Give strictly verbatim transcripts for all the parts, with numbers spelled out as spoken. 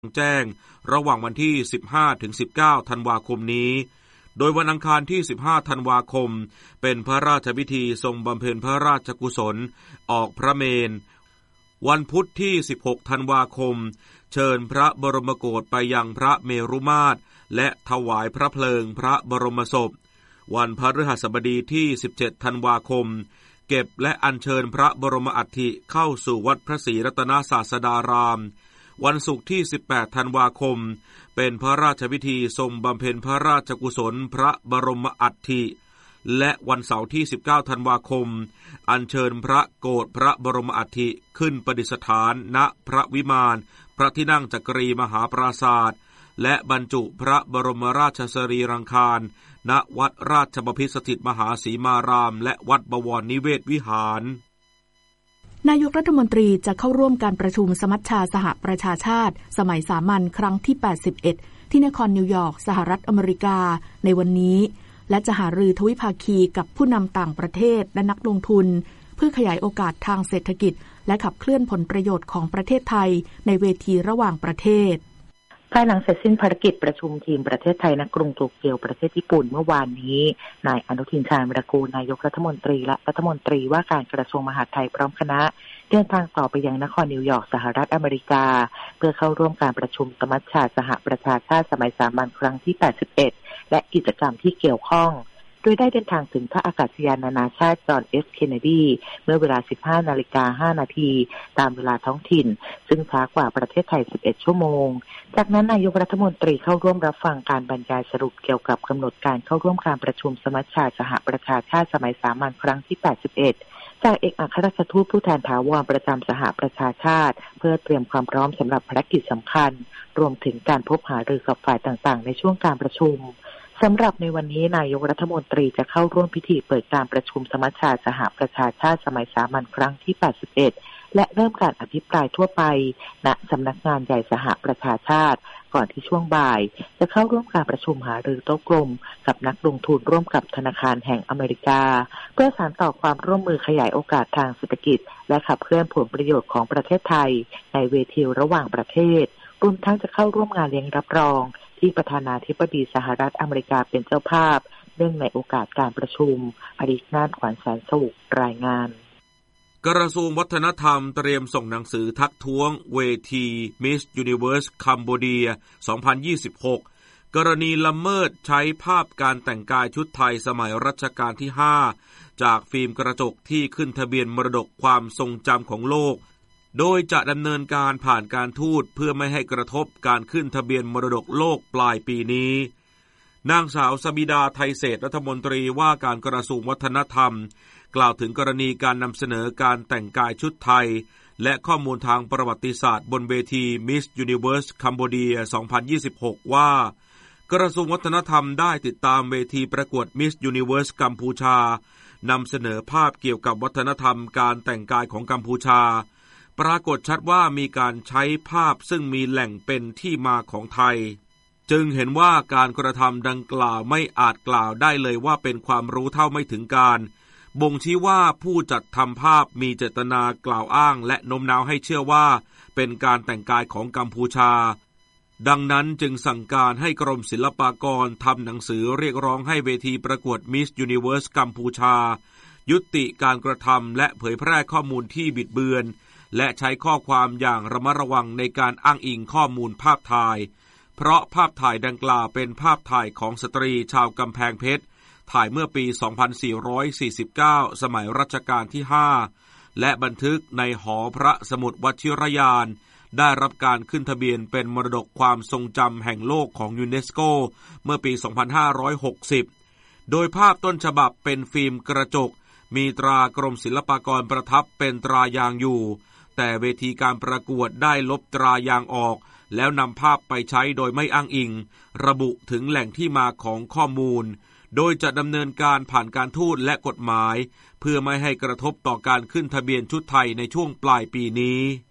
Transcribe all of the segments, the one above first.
แจ้งระหว่างวันที่ สิบห้าถึงสิบเก้า ธันวาคมนี้โดยวันอังคารที่ สิบห้า ธันวาคมเป็นพระราชพิธีทรงบำเพ็ญพระราชกุศลออกพระเมรุวันพุธที่ สิบหก ธันวาคมเชิญพระบรมโกศไปยังพระเมรุมาตรและถวายพระเพลิงพระบรมศพวันพฤหัสบดีที่ สิบเจ็ด ธันวาคมเก็บและอัญเชิญพระบรมอัฐิเข้าสู่วัดพระศรีรัตนศาสดารามวันศุกร์ที่ สิบแปด ธันวาคมเป็นพระราชพิธีทรงบำเพ็ญพระราชกุศลพระบรมอัฐิและวันเสาร์ที่ สิบเก้า ธันวาคมอัญเชิญพระโกศพระบรมอัฐิขึ้นประดิษฐานณพระวิมานพระที่นั่งจักรีมหาปราสาทและบรรจุพระบรมราชสรีรังคารณวัดราชบพิตรสถิตมหาสีมารามและวัดบวรนิเวศวิหารนายกรัฐมนตรีจะเข้าร่วมการประชุมสมัชชาสหประชาชาติสมัยสามัญครั้งที่แปดสิบเอ็ดที่นครนิวยอร์กสหรัฐอเมริกาในวันนี้และจะหารือทวิภาคีกับผู้นำต่างประเทศและนักลงทุนเพื่อขยายโอกาสทางเศรษฐกิจและขับเคลื่อนผลประโยชน์ของประเทศไทยในเวทีระหว่างประเทศภายหลังเสร็จสิ้นภารกิจประชุมทีมประเทศไทยณกรุงโตเกียวประเทศญี่ปุ่นเมื่อวานนี้นายอนุทินชาญวิรากูลนายกรัฐมนตรีและรัฐมนตรีว่าการกระทรวงมหาดไทยพร้อมคณะเดินทางต่อไปยังนครนิวยอร์กสหรัฐอเมริกาเพื่อเข้าร่วมการประชุมสมัชชาสหประชาชาติสมัยสามัญครั้งที่แปดสิบเอ็ดและกิจกรรมที่เกี่ยวข้องโดยได้เดินทางถึงท่าอากาศยานนานาชาติจอห์นเอฟเคนเนดีเมื่อเวลา สิบห้านาฬิกาห้านาทีตามเวลาท้องถิ่นซึ่งช้ากว่าประเทศไทยสิบเอ็ดชั่วโมงจากนั้นนายกรัฐมนตรีเข้าร่วมรับฟังการบรรยายสรุปเกี่ยวกับกำหนดการเข้าร่วมการประชุมสมัชชาสหประชาชาติสมัยสามัญครั้งที่แปดสิบเอ็ดจากเอกอัครราชทูตผู้แทนถาวรประจำสหประชาชาติเพื่อเตรียมความพร้อมสำหรับภารกิจสำคัญรวมถึงการพบหารือกับฝ่ายต่างๆในช่วงการประชุมสำหรับในวันนี้นายกรัฐมนตรีจะเข้าร่วมพิธีเปิดการประชุมสมัชชาสหประชาชาติสมัยสามัญครั้งที่แปดสิบเอ็ดและเริ่มการอภิปรายทั่วไปณสำนักงานใหญ่สหประชาชาติก่อนที่ช่วงบ่ายจะเข้าร่วมการประชุมหารือโต๊ะกลมกับนักลงทุนร่วมกับธนาคารแห่งอเมริกาเพื่อสานต่อความร่วมมือขยายโอกาสทางเศรษฐกิจและขับเคลื่อนผลประโยชน์ของประเทศไทยในเวทีระหว่างประเทศรวมทั้งจะเข้าร่วมงานเลี้ยงรับรองที่ประธานาธิบดีสหรัฐอเมริกาเป็นเจ้าภาพเนื่องในโอกาสการประชุมอดิษฐ์นาฏขวัญแสนสุขรายงานกระทรวงวัฒนธรรมเตรียมส่งหนังสือทักท้วงเวที Miss Universe Cambodia สองพันยี่สิบหกกรณีละเมิดใช้ภาพการแต่งกายชุดไทยสมัยรัชกาลที่ห้าจากฟิล์มกระจกที่ขึ้นทะเบียนมรดกความทรงจำของโลกโดยจะดำเนินการผ่านการทูตเพื่อไม่ให้กระทบการขึ้นทะเบียนมรดกโลกปลายปีนี้นางสาวสบิดาไทยเศรษฐ์รัฐมนตรีว่าการกระทรวงวัฒนธรรมกล่าวถึงกรณีการนำเสนอการแต่งกายชุดไทยและข้อมูลทางประวัติศาสตร์บนเวที Miss Universe Cambodia สองพันยี่สิบหกว่ากระทรวงวัฒนธรรมได้ติดตามเวทีประกวด Miss Universe กัมพูชานำเสนอภาพเกี่ยวกับวัฒนธรรมการแต่งกายของกัมพูชาปรากฏชัดว่ามีการใช้ภาพซึ่งมีแหล่งเป็นที่มาของไทยจึงเห็นว่าการกระทำดังกล่าวไม่อาจกล่าวได้เลยว่าเป็นความรู้เท่าไม่ถึงการบ่งชี้ว่าผู้จัดทำภาพมีเจตนากล่าวอ้างและโน้มน้าวให้เชื่อว่าเป็นการแต่งกายของกัมพูชาดังนั้นจึงสั่งการให้กรมศิลปากรทำหนังสือเรียกร้องให้เวทีประกวด Miss Universe กัมพูชายุติการกระทำและเผยแพร่ข้อมูลที่บิดเบือนและใช้ข้อความอย่างระมัดระวังในการอ้างอิงข้อมูลภาพถ่ายเพราะภาพถ่ายดังกล่าวเป็นภาพถ่ายของสตรีชาวกำแพงเพชรถ่ายเมื่อปี สองพันสี่ร้อยสี่สิบเก้า สมัยรัชกาลที่ห้าและบันทึกในหอพระสมุดวชิรยานได้รับการขึ้นทะเบียนเป็นมรดกความทรงจำแห่งโลกของยูเนสโกเมื่อปี สองพันห้าร้อยหกสิบโดยภาพต้นฉบับเป็นฟิล์มกระจกมีตรากรมศิลปากรประทับเป็นตรายางอยู่แต่เวทีการประกวดได้ลบตรายางออกแล้วนำภาพไปใช้โดยไม่อ้างอิงระบุถึงแหล่งที่มาของข้อมูลโดยจะดำเนินการผ่านการทูตและกฎหมายเพื่อไม่ให้กระทบต่อการขึ้นทะเบียนชุดไทยในช่วงปลายปีนี้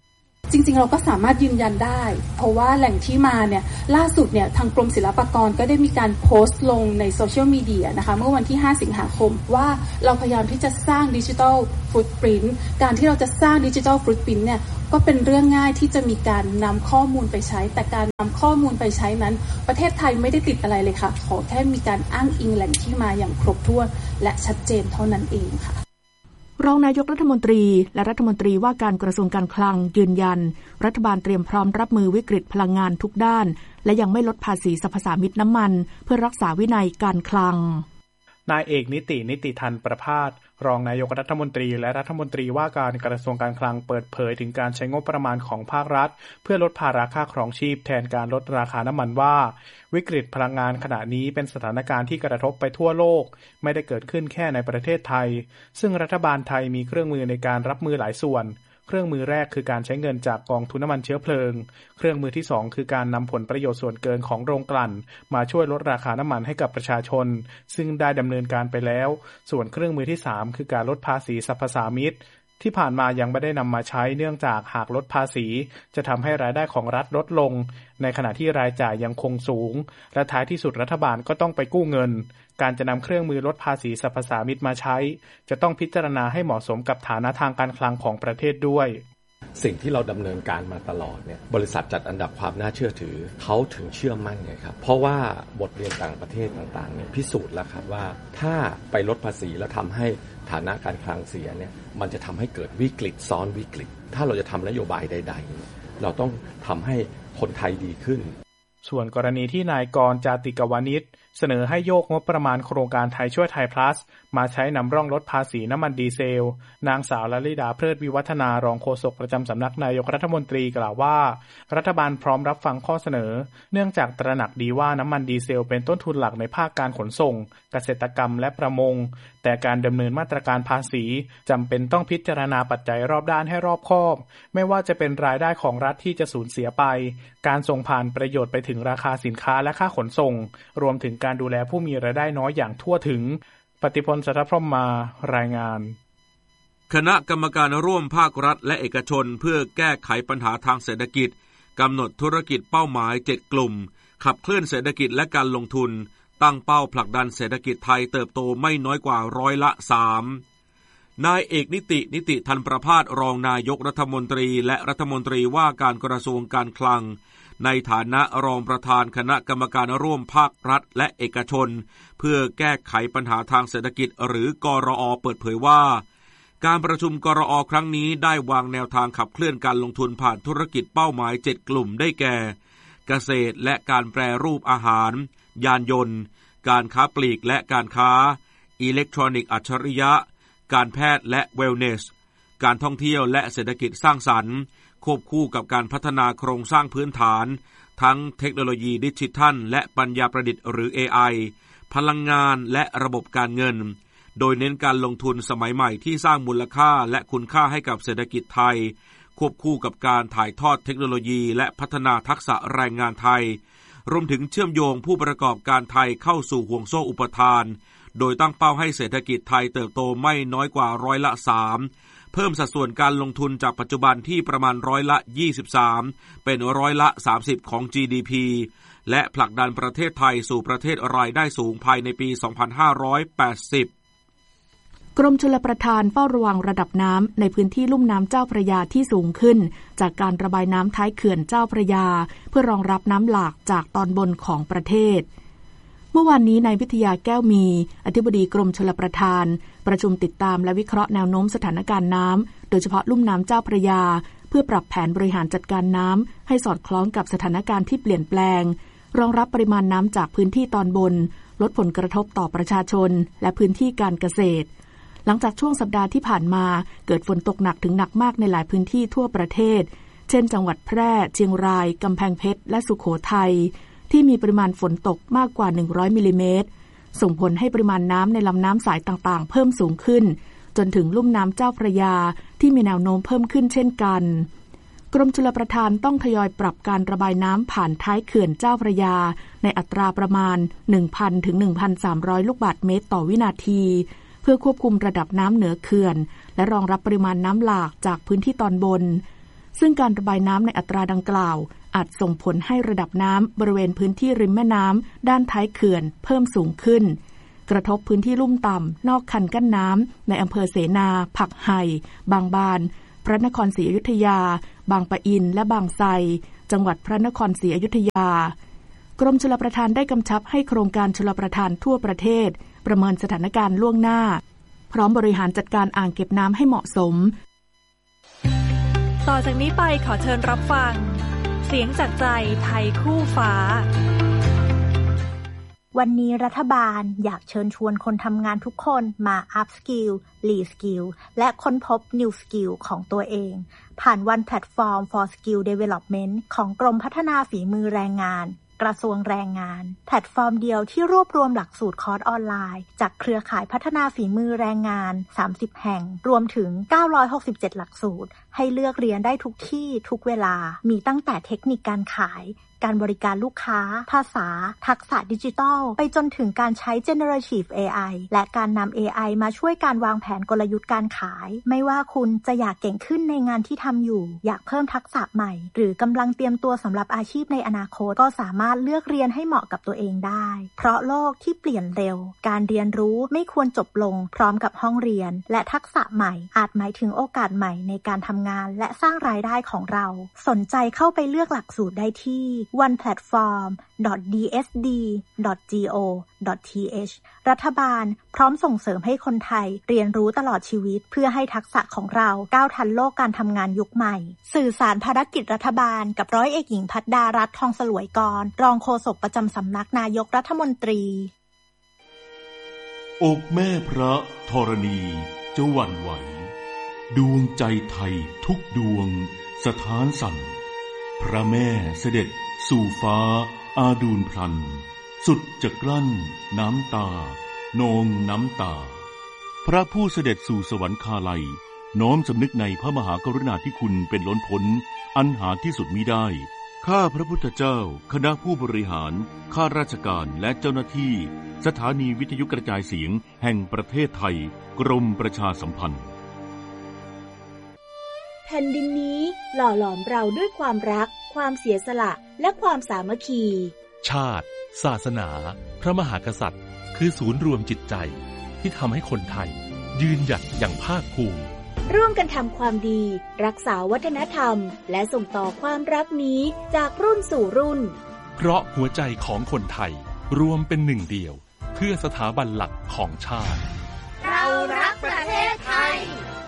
จริงๆเราก็สามารถยืนยันได้เพราะว่าแหล่งที่มาเนี่ยล่าสุดเนี่ยทางกรมศิลปากรก็ได้มีการโพสต์ลงในโซเชียลมีเดียนะคะเมื่อวันที่ห้าสิงหาคมว่าเราพยายามที่จะสร้างดิจิทัลฟุตปริ้นท์การที่เราจะสร้างดิจิทัลฟุตปริ้นท์เนี่ยก็เป็นเรื่องง่ายที่จะมีการนำข้อมูลไปใช้แต่การนำข้อมูลไปใช้นั้นประเทศไทยไม่ได้ติดอะไรเลยค่ะขอแค่มีการอ้างอิงแหล่งที่มาอย่างครบถ้วนและชัดเจนเท่านั้นเองค่ะรองนายกรัฐมนตรีและรัฐมนตรีว่าการกระทรวงการคลังยืนยันรัฐบาลเตรียมพร้อมรับมือวิกฤตพลังงานทุกด้านและยังไม่ลดภาษีสรรพสามิตน้ำมันเพื่อรักษาวินัยการคลังนายเอกนิตินิติธันประภาสรองนายกรัฐมนตรีและรัฐมนตรีว่าการกระทรวงการคลังเปิดเผยถึงการใช้งบประมาณของภาครัฐเพื่อลดภาระค่าครองชีพแทนการลดราคาน้ำมันว่าวิกฤตพลังงานขณะนี้เป็นสถานการณ์ที่กระทบไปทั่วโลกไม่ได้เกิดขึ้นแค่ในประเทศไทยซึ่งรัฐบาลไทยมีเครื่องมือในการรับมือหลายส่วนเครื่องมือแรกคือการใช้เงินจากกองทุนน้ำมันเชื้อเพลิงเครื่องมือที่สองคือการนำผลประโยชน์ส่วนเกินของโรงกลั่นมาช่วยลดราคาน้ำมันให้กับประชาชนซึ่งได้ดำเนินการไปแล้วส่วนเครื่องมือที่สามคือการลดภาษีสรรพสามิตที่ผ่านมายังไม่ได้นำมาใช้เนื่องจากหากลดภาษีจะทำให้รายได้ของรัฐลดลงในขณะที่รายจ่ายยังคงสูงและท้ายที่สุดรัฐบาลก็ต้องไปกู้เงินการจะนำเครื่องมือลดภาษีสรรพสามิตมาใช้จะต้องพิจารณาให้เหมาะสมกับฐานะทางการคลังของประเทศด้วยสิ่งที่เราดำเนินการมาตลอดเนี่ยบริษัทจัดอันดับความน่าเชื่อถือเขาถึงเชื่อมั่นไงครับเพราะว่าบทเรียนต่างประเทศต่างๆเนี่ยพิสูจน์แล้วครับว่าถ้าไปลดภาษีแล้วทำให้ฐานะการคลังเสียเนี่ยมันจะทำให้เกิดวิกฤตซ้อนวิกฤตถ้าเราจะทำนโยบายใดๆเราต้องทำให้คนไทยดีขึ้นส่วนกรณีที่นายกรจาติกวานิชเสนอให้โยกงบประมาณโครงการไทยช่วยไทย plus มาใช้นำร่องลดภาษีน้ำมันดีเซลนางสาวลลิดาเพลิดวิวัฒนารองโฆษกประจำสำนักนายกรัฐมนตรีกล่าวว่ารัฐบาลพร้อมรับฟังข้อเสนอเนื่องจากตระหนักดีว่าน้ำมันดีเซลเป็นต้นทุนหลักในภาคการขนส่งเกษตรกรรมและประมงแต่การดำเนินมาตรการภาษีจำเป็นต้องพิจารณาปัจจัยรอบด้านให้รอบคอบไม่ว่าจะเป็นรายได้ของรัฐที่จะสูญเสียไปการส่งผ่านประโยชน์ไปถึงราคาสินค้าและค่าขนส่งรวมถึงการดูแลผู้มีรายได้น้อยอย่างทั่วถึงปฏิพล สัทธพรหมมารายงานคณะกรรมการร่วมภาครัฐและเอกชนเพื่อแก้ไขปัญหาทางเศรษฐกิจกำหนดธุรกิจเป้าหมายเจ็ดกลุ่มขับเคลื่อนเศรษฐกิจและการลงทุนตั้งเป้าผลักดันเศรษฐกิจไทยเติบโตไม่น้อยกว่าร้อยละสามนายเอกนิตินิติธันประภาสรองนายกรัฐมนตรีและรัฐมนตรีว่าการกระทรวงการคลังในฐานะรองประธานคณะกรรมการร่วมภาครัฐและเอกชนเพื่อแก้ไขปัญหาทางเศรษฐกิจหรือกรอ.เปิดเผยว่าการประชุมกรอ.ครั้งนี้ได้วางแนวทางขับเคลื่อนการลงทุนผ่านธุรกิจเป้าหมายเจ็ดกลุ่มได้แก่เกษตรและการแปรรูปอาหารยานยนต์การค้าปลีกและการค้าอิเล็กทรอนิกส์อัจฉริยะการแพทย์และเวลเนสการท่องเที่ยวและเศรษฐกิจสร้างสรรค์ควบคู่กับการพัฒนาโครงสร้างพื้นฐานทั้งเทคโนโลยีดิจิทัลและปัญญาประดิษฐ์หรือ เอ ไอ พลังงานและระบบการเงินโดยเน้นการลงทุนสมัยใหม่ที่สร้างมูลค่าและคุณค่าให้กับเศรษฐกิจไทยควบคู่กับการถ่ายทอดเทคโนโลยีและพัฒนาทักษะแรงงานไทยรวมถึงเชื่อมโยงผู้ประกอบการไทยเข้าสู่ห่วงโซ่อุปทานโดยตั้งเป้าให้เศรษฐกิจไทยเติบโตไม่น้อยกว่าร้อยละสามเพิ่มสัดส่วนการลงทุนจากปัจจุบันที่ประมาณร้อยละยี่สิบสามเป็นร้อยละสามสิบของ จี ดี พี และผลักดันประเทศไทยสู่ประเทศรายได้สูงภายในปีสองพันห้าร้อยแปดสิบกรมชลประทานเฝ้าระวังระดับน้ำในพื้นที่ลุ่มน้ำเจ้าพระยาที่สูงขึ้นจากการระบายน้ำท้ายเขื่อนเจ้าพระยาเพื่อรองรับน้ำหลากจากตอนบนของประเทศเมื่อวานนี้นายวิทยาแก้วมีอธิบดีกรมชลประทานประชุมติดตามและวิเคราะห์แนวโน้มสถานการณ์น้ำโดยเฉพาะลุ่มน้ำเจ้าพระยาเพื่อปรับแผนบริหารจัดการน้ำให้สอดคล้องกับสถานการณ์ที่เปลี่ยนแปลงรองรับปริมาณน้ำจากพื้นที่ตอนบนลดผลกระทบต่อประชาชนและพื้นที่การเกษตรหลังจากช่วงสัปดาห์ที่ผ่านมาเกิดฝนตกหนักถึงหนักมากในหลายพื้นที่ทั่วประเทศเช่นจังหวัดแพร่เชียงรายกำแพงเพชรและสุโขทัยที่มีปริมาณฝนตกมากกว่าหนึ่งร้อยมิลลิเมตรส่งผลให้ปริมาณน้ำในลำน้ำสายต่างๆเพิ่มสูงขึ้นจนถึงลุ่มน้ำเจ้าพระยาที่มีแนวโน้มเพิ่มขึ้นเช่นกันกรมชลประทานต้องทยอยปรับการระบายน้ำผ่านท้ายเขื่อนเจ้าพระยาในอัตราประมาณ หนึ่งพัน ถึง หนึ่งพันสามร้อย ลูกบาศก์เมตรต่อวินาทีเพื่อควบคุมระดับน้ำเหนือเขื่อนและรองรับปริมาณน้ำหลากจากพื้นที่ตอนบนซึ่งการระบายน้ำในอัตราดังกล่าวอาจส่งผลให้ระดับน้ำบริเวณพื้นที่ริมแม่น้ำด้านท้ายเขื่อนเพิ่มสูงขึ้นกระทบพื้นที่ลุ่มต่ำนอกคันกั้นน้ำในอำเภอเสนาผักไห่บางบานพระนครศรีอยุธยาบางปะอินและบางไทรจังหวัดพระนครศรีอยุธยากรมชลประทานได้กำชับให้โครงการชลประทานทั่วประเทศประเมินสถานการณ์ล่วงหน้าพร้อมบริหารจัดการอ่างเก็บน้ำให้เหมาะสมต่อจากนี้ไปขอเชิญรับฟังเสียงจากใจไทยคู่ฟ้าวันนี้รัฐบาลอยากเชิญชวนคนทำงานทุกคนมา Up Skill Reskill และค้นพบ New Skill ของตัวเองผ่าน One Platform for Skill Development ของกรมพัฒนาฝีมือแรงงานกระทรวงแรงงานแพลตฟอร์มเดียวที่รวบรวมหลักสูตรคอร์สออนไลน์จากเครือข่ายพัฒนาฝีมือแรงงานสามสิบแห่งรวมถึงเก้าร้อยหกสิบเจ็ดหลักสูตรให้เลือกเรียนได้ทุกที่ทุกเวลามีตั้งแต่เทคนิคการขายการบริการลูกค้าภาษาทักษะดิจิทัลไปจนถึงการใช้ Generative เอ ไอ และการนำ เอ ไอ มาช่วยการวางแผนกลยุทธ์การขายไม่ว่าคุณจะอยากเก่งขึ้นในงานที่ทำอยู่อยากเพิ่มทักษะใหม่หรือกำลังเตรียมตัวสำหรับอาชีพในอนาคตก็สามารถเลือกเรียนให้เหมาะกับตัวเองได้เพราะโลกที่เปลี่ยนเร็วการเรียนรู้ไม่ควรจบลงพร้อมกับห้องเรียนและทักษะใหม่อาจหมายถึงโอกาสใหม่ในการทำงานและสร้างรายได้ของเราสนใจเข้าไปเลือกหลักสูตรได้ที่ One Platformดอท ดี เอส ดี ดอท จี โอ ดอท ที เอช รัฐบาลพร้อมส่งเสริมให้คนไทยเรียนรู้ตลอดชีวิตเพื่อให้ทักษะของเราก้าวทันโลกการทำงานยุคใหม่สื่อสารภารกิจรัฐบาลกับร้อยเอกหญิงภัทรดารัตน์ทองสลวยกรรองโฆษกประจำสำนักนายกรัฐมนตรีอกแม่พระธรณีจะหวั่นไหวดวงใจไทยทุกดวงสถานสั่นพระแม่เสด็จสู่ฟ้าอาดูลพลันสุดจะกลั้นน้ำตานองน้ำตาพระผู้เสด็จสู่สวรรคาลัยน้อมสำนึกในพระมหากรุณาธิคุณเป็นล้นพ้นอันหาที่สุดมิได้ข้าพระพุทธเจ้าคณะผู้บริหารข้าราชการและเจ้าหน้าที่สถานีวิทยุกระจายเสียงแห่งประเทศไทยกรมประชาสัมพันธ์แผ่นดินนี้หล่อหลอมเราด้วยความรักความเสียสละและความสามัคคีชาติศาสนาพระมหากษัตริย์คือศูนย์รวมจิตใจที่ทำให้คนไทยยืนหยัดอย่างภาคภูมิร่วมกันทำความดีรักษาวัฒนธรรมและส่งต่อความรักนี้จากรุ่นสู่รุ่นเพราะหัวใจของคนไทยรวมเป็นหนึ่งเดียวเพื่อสถาบันหลักของชาติเรารักประเทศไทย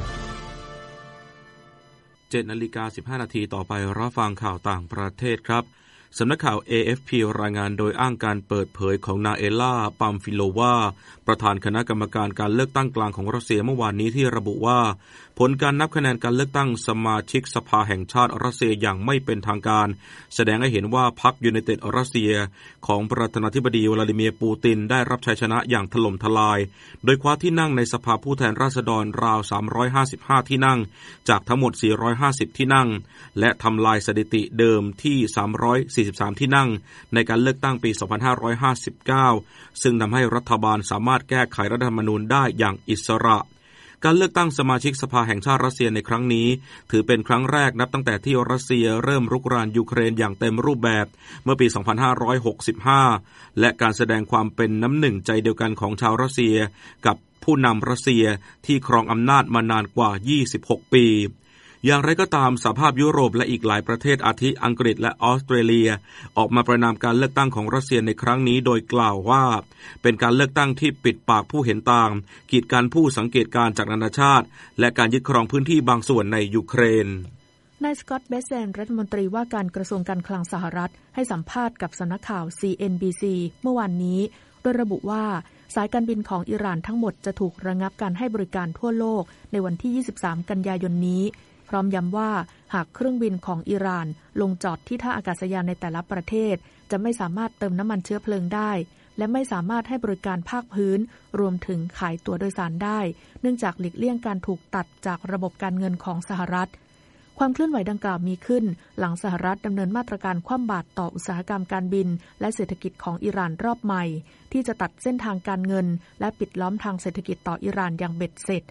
เจ็ดนาฬิกาสิบห้านาทีต่อไปรับฟังข่าวต่างประเทศครับสำนักข่าว เอ เอฟ พี รายงานโดยอ้างการเปิดเผยของนาเอล่าปัมฟิโลวาประธานคณะกรรมการการเลือกตั้งกลางของรัสเซียเมื่อวานนี้ที่ระบุว่าผลการนับคะแนนการเลือกตั้งสมาชิกสภาแห่งชาติรัสเซียอย่างไม่เป็นทางการแสดงให้เห็นว่าพรรคยูไนเต็ดรัสเซียของประธานาธิบดีวลาดิเมียร์ปูตินได้รับชัยชนะอย่างถล่มทลายโดยคว้าที่นั่งในสภาผู้แทนราษฎรราวสามร้อยห้าสิบห้าที่นั่งจากทั้งหมดสี่ร้อยห้าสิบที่นั่งและทำลายสถิติเดิมที่สามร้อยสี่สิบสามที่นั่งในการเลือกตั้งปีสองพันห้าร้อยห้าสิบเก้าซึ่งทำให้รัฐบาลสามารถแก้ไขรัฐธรรมนูญได้อย่างอิสระการเลือกตั้งสมาชิกสภาแห่งชาติรัสเซียในครั้งนี้ถือเป็นครั้งแรกนับตั้งแต่ที่รัสเซียเริ่มรุกรานยูเครนอย่างเต็มรูปแบบเมื่อปีสองพันห้าร้อยหกสิบห้าและการแสดงความเป็นน้ำหนึ่งใจเดียวกันของชาวรัสเซียกับผู้นำรัสเซียที่ครองอำนาจมานานกว่ายี่สิบหกปีอย่างไรก็ตามสหภาพยุโรปและอีกหลายประเทศอาทิอังกฤษและออสเตรเลียออกมาประณามการเลือกตั้งของรัสเซียในครั้งนี้โดยกล่าวว่าเป็นการเลือกตั้งที่ปิดปากผู้เห็นต่างกีดกันผู้สังเกตการณ์จากนานาชาติและการยึดครองพื้นที่บางส่วนในยูเครนนายสกอตต์ เบสเซนรัฐมนตรีว่าการกระทรวงการคลังสหรัฐให้สัมภาษณ์กับสำนักข่าว ซี เอ็น บี ซี เมื่อวานนี้โดยระบุว่าสายการบินของอิหร่านทั้งหมดจะถูกระงับการให้บริการทั่วโลกในวันที่ยี่สิบสามกันยายนนี้พร้อมย้ำว่าหากเครื่องบินของอิหร่านลงจอดที่ท่าอากาศยานในแต่ละประเทศจะไม่สามารถเติมน้ำมันเชื้อเพลิงได้และไม่สามารถให้บริการภาคพื้นรวมถึงขายตั๋วโดยสารได้เนื่องจากหลีกเลี่ยงการถูกตัดจากระบบการเงินของสหรัฐความเคลื่อนไหวดังกล่าวมีขึ้นหลังสหรัฐดำเนินมาตรการคว่ำบาตรต่ออุตสาหกรรมการบินและเศรษฐกิจของอิหร่านรอบใหม่ที่จะตัดเส้นทางการเงินและปิดล้อมทางเศรษฐกิจต่ออิหร่านอย่างเบ็ดเสร็จ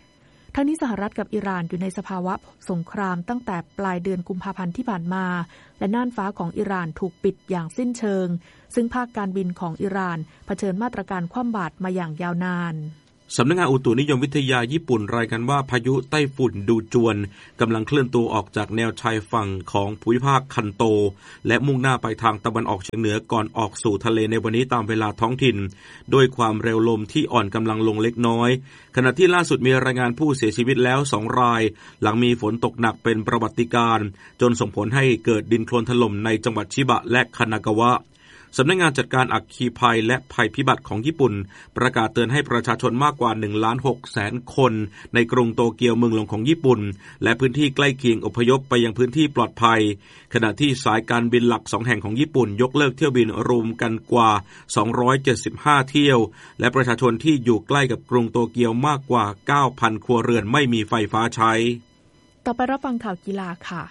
ทั้งนี้สหรัฐกับอิหร่านอยู่ในสภาวะสงครามตั้งแต่ปลายเดือนกุมภาพันธ์ที่ผ่านมาและน่านฟ้าของอิหร่านถูกปิดอย่างสิ้นเชิงซึ่งภาคการบินของอิหร่านเผชิญมาตรการคว่ำบาตรมาอย่างยาวนานสำนักงานอุตุนิยมวิทยาญี่ปุ่นรายงานว่าพายุไต้ฝุ่นดูจวนกำลังเคลื่อนตัวออกจากแนวชายฝั่งของภูมิภาคคันโตและมุ่งหน้าไปทางตะวันออกเฉียงเหนือก่อนออกสู่ทะเลในวันนี้ตามเวลาท้องถิ่นโดยความเร็วลมที่อ่อนกำลังลงเล็กน้อยขณะที่ล่าสุดมีรายงานผู้เสียชีวิตแล้วสองรายหลังมีฝนตกหนักเป็นประวัติการณ์จนส่งผลให้เกิดดินโคลนถล่มในจังหวัดชิบะและคานากาวะสำนักงานจัดการอัคคีภัยและภัยพิบัติของญี่ปุ่นประกาศเตือนให้ประชาชนมากกว่า หนึ่งล้านหกแสน คนในกรุงโตเกียวเมืองหลวงของญี่ปุ่นและพื้นที่ใกล้เคียงอพยพไปยังพื้นที่ปลอดภัยขณะที่สายการบินหลักสองแห่งของญี่ปุ่นยกเลิกเที่ยวบินรวมกันกว่าสองร้อยเจ็ดสิบห้าเที่ยวและประชาชนที่อยู่ใกล้กับกรุงโตเกียวมากกว่า เก้าพัน ครัวเรือนไม่มีไฟฟ้าใช้ต่อไปรับฟังข่าวกีฬาค่ะ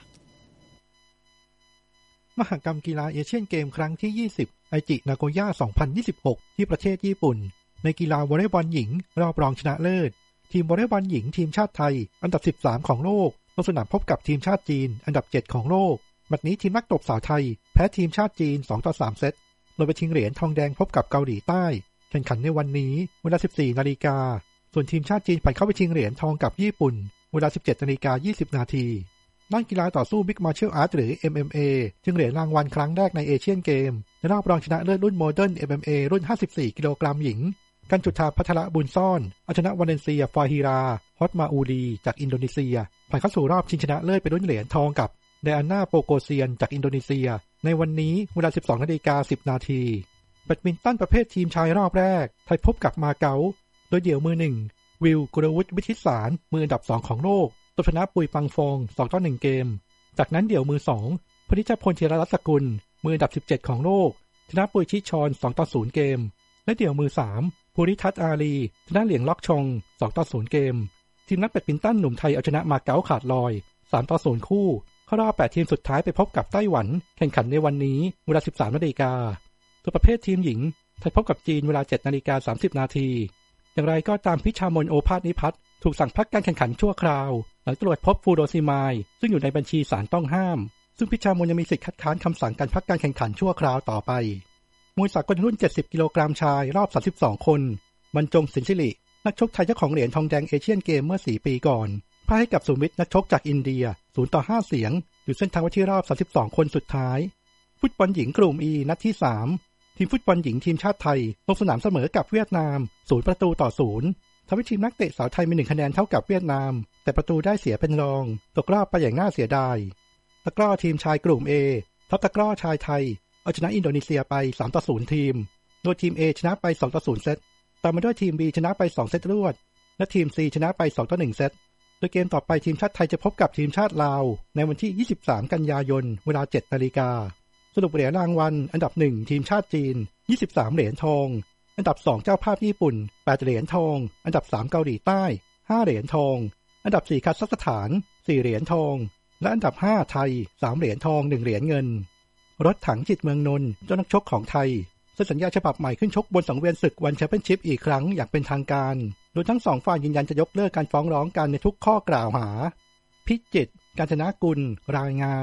มหกรรมกีฬาเอเชียนเกมครั้งที่ยี่สิบไอจินาโกย่าสองพันยี่สิบหกที่ประเทศญี่ปุ่นในกีฬาวอลเลย์บอลหญิงรอบรองชนะเลิศทีมวอลเลย์บอลหญิงทีมชาติไทยอันดับสิบสามของโลกลงสนามพบกับทีมชาติจีนอันดับเจ็ดของโลกบัดนี้ทีมนักตบสาวไทยแพ้ทีมชาติจีนสองต่อสามเซตลงไปชิงเหรียญทองแดงพบกับเกาหลีใต้แข่งขันในวันนี้เวลา สิบสี่นาฬิกาส่วนทีมชาติจีนผ่านเข้าไปชิงเหรียญทองกับญี่ปุ่นเวลา สิบเจ็ดนาฬิกายี่สิบนาทีด้านกีฬาต่อสู้ Mixed Martial Arts หรือ เอ็ม เอ็ม เอ ชิงเหรียญรางวัลครั้งแรกในเอเชียนเกมในรอบรองชนะเลิศรุ่นโมเดิร์น เอ็ม เอ็ม เอ รุ่นห้าสิบสี่กิโลกรัมหญิงกันจุฑาภัทรบุญซ่อนเอาชนะวาเลนเซียฟาฮิราฮอตมาอูรีจากอินโดนีเซียผ่านเข้าสู่รอบชิงชนะเลิศเป็นรุ่นเหรียญทองกับไดอาน่าโปโกเซียนจากอินโดนีเซียในวันนี้เวลา สิบสองนาฬิกาสิบนาทีแบดมินตันประเภททีมชายรอบแรกไทยพบกับมาเก๊าโดยเดี่ยวมือหนึ่งวิลกุลวุฒิวิชิตสารมืออันดับสองของโลกตบชนะปุยปังฟองสองต่อหนึ่งเกมจากนั้นเดี่ยวมือสองพนิชพลธีรรัตน์สกุลมืออันดับสิบเจ็ดของโลกชนะปุยชิชอนสองต่อศูนย์เกมและเดี่ยวมือสามภูริทัศน์อารีชนะเหลียงล็อกชงสองต่อศูนย์เกมทีมนักแบดมินตันหนุ่มไทยเอาชนะมาเก๊าขาดลอยสามต่อศูนย์คู่เข้ารอบแปดทีมสุดท้ายไปพบกับไต้หวันแข่งขันในวันนี้เวลา สิบสามนาฬิกาส่วนประเภททีมหญิงไทยพบกับจีนเวลา เจ็ดนาฬิกาสามสิบนาทีอย่างไรก็ตามพิชามนโอภาสนิพัฒน์ถูกสั่งพักการแข่งขันชั่วคราวหลังตรวจพบฟูโรซิมายซึ่งอยู่ในบัญชีสารต้องห้ามซึ่งพิชามนยังมีสิทธิ์คัดค้านคำสั่งการพักการแข่งขันชั่วคราวต่อไปมวยสากลรุ่นเจ็ดสิบกิโลกรัมชายรอบสามสิบสองคนบรรจงสินศิรินักชกไทยเจ้าของเหรียญทองแดงเอเชียนเกมเมื่อสี่ปีก่อนพ่ายให้กับสุมิตรนักชกจากอินเดียศูนย์ต่อห้าเสียงอยู่เส้นทางว่าที่รอบสามสิบสองคนสุดท้ายฟุตบอลหญิงกลุ่ม E นัดที่สามทีมฟุตบอลหญิงทีมชาติไทยลงสนามเสมอกับเวียดนามศูนย์ประตูต่อศูนย์ทำให้ทีมนักเตะสาวไทยมีหนึ่งคะแนนเท่ากับเวียดนามแต่ประตูได้เสียเป็นรองตกรอบไปอย่างน่าเสียดายตะกร้อทีมชายกลุ่ม A ทัพตะกร้อชายไทยเอาชนะอินโดนีเซียไปสามต่อศูนย์ทีมโดยทีม A ชนะไปสองต่อศูนย์เซตตามมาด้วยทีม B ชนะไปสองเซตรวดและทีม C ชนะไปสองต่อหนึ่งเซตโดยเกมต่อไปทีมชาติไทยจะพบกับทีมชาติลาวในวันที่ยี่สิบสามกันยายนเวลา เจ็ดนาฬิกาสรุปเหรียญรางวัลอันดับหนึ่งทีมชาติจีนยี่สิบสามเหรียญทองอันดับสองเจ้าภาพญี่ปุ่นแปดเหรียญทองอันดับสามเกาหลีใต้ห้าเหรียญทองอันดับสี่คาซัคสถานสี่เหรียญทองและอันดับห้าไทยสามเหรียญทองหนึ่งเหรียญเงินรถถังจิตเมืองนนท์เจ้านักชกของไทยเซ็นสัญญาฉบับใหม่ขึ้นชกบนสังเวียนศึกวันแชมเปี้ยนชิพอีกครั้งอย่างเป็นทางการโดยทั้งสองฝ่ายยืนยันจะยกเลิกการฟ้องร้องกันในทุกข้อกล่าวหาพิจิตรกาญจนกุลรายงาน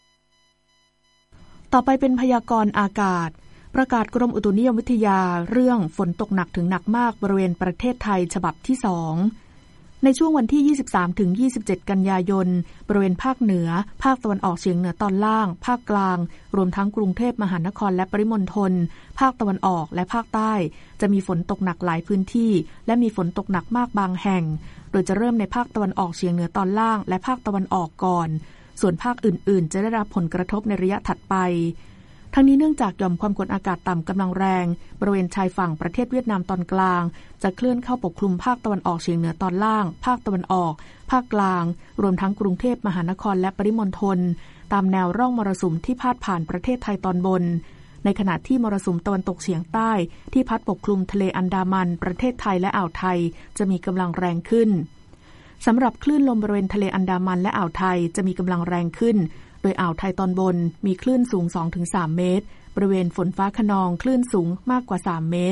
ต่อไปเป็นพยากรณ์อากาศประกาศกรมอุตุนิยมวิทยาเรื่องฝนตกหนักถึงหนักมากบริเวณประเทศไทยฉบับที่สองในช่วงวันที่ ยี่สิบสามถึงยี่สิบเจ็ด กันยายนบริเวณภาคเหนือภาคตะวันออกเฉียงเหนือตอนล่างภาคกลางรวมทั้งกรุงเทพมหานครและปริมณฑลภาคตะวันออกและภาคใต้จะมีฝนตกหนักหลายพื้นที่และมีฝนตกหนักมากบางแห่งโดยจะเริ่มในภาคตะวันออกเฉียงเหนือตอนล่างและภาคตะวันออกก่อนส่วนภาคอื่นๆจะได้รับผลกระทบในระยะถัดไปทั้งนี้เนื่องจากหย่อมความกดอากาศต่ำกำลังแรงบริเวณชายฝั่งประเทศเวียดนามตอนกลางจะเคลื่อนเข้าปกคลุมภาคตะวันออกเฉียงเหนือตอนล่างภาคตะวันออกภาคกลางรวมทั้งกรุงเทพมหานครและปริมณฑลตามแนวร่องมรสุมที่พาดผ่านประเทศไทยตอนบนในขณะที่มรสุมตะวันตกเฉียงใต้ที่พัดปกคลุมทะเลอันดามันประเทศไทยและอ่าวไทยจะมีกำลังแรงขึ้นสำหรับคลื่นลมบริเวณทะเลอันดามันและอ่าวไทยจะมีกำลังแรงขึ้นโดยอ่าวไทยตอนบนมีคลื่นสูง สองถึงสาม เมตรบริเวณฝนฟ้าคะนองคลื่นสูงมากกว่าสามเมตร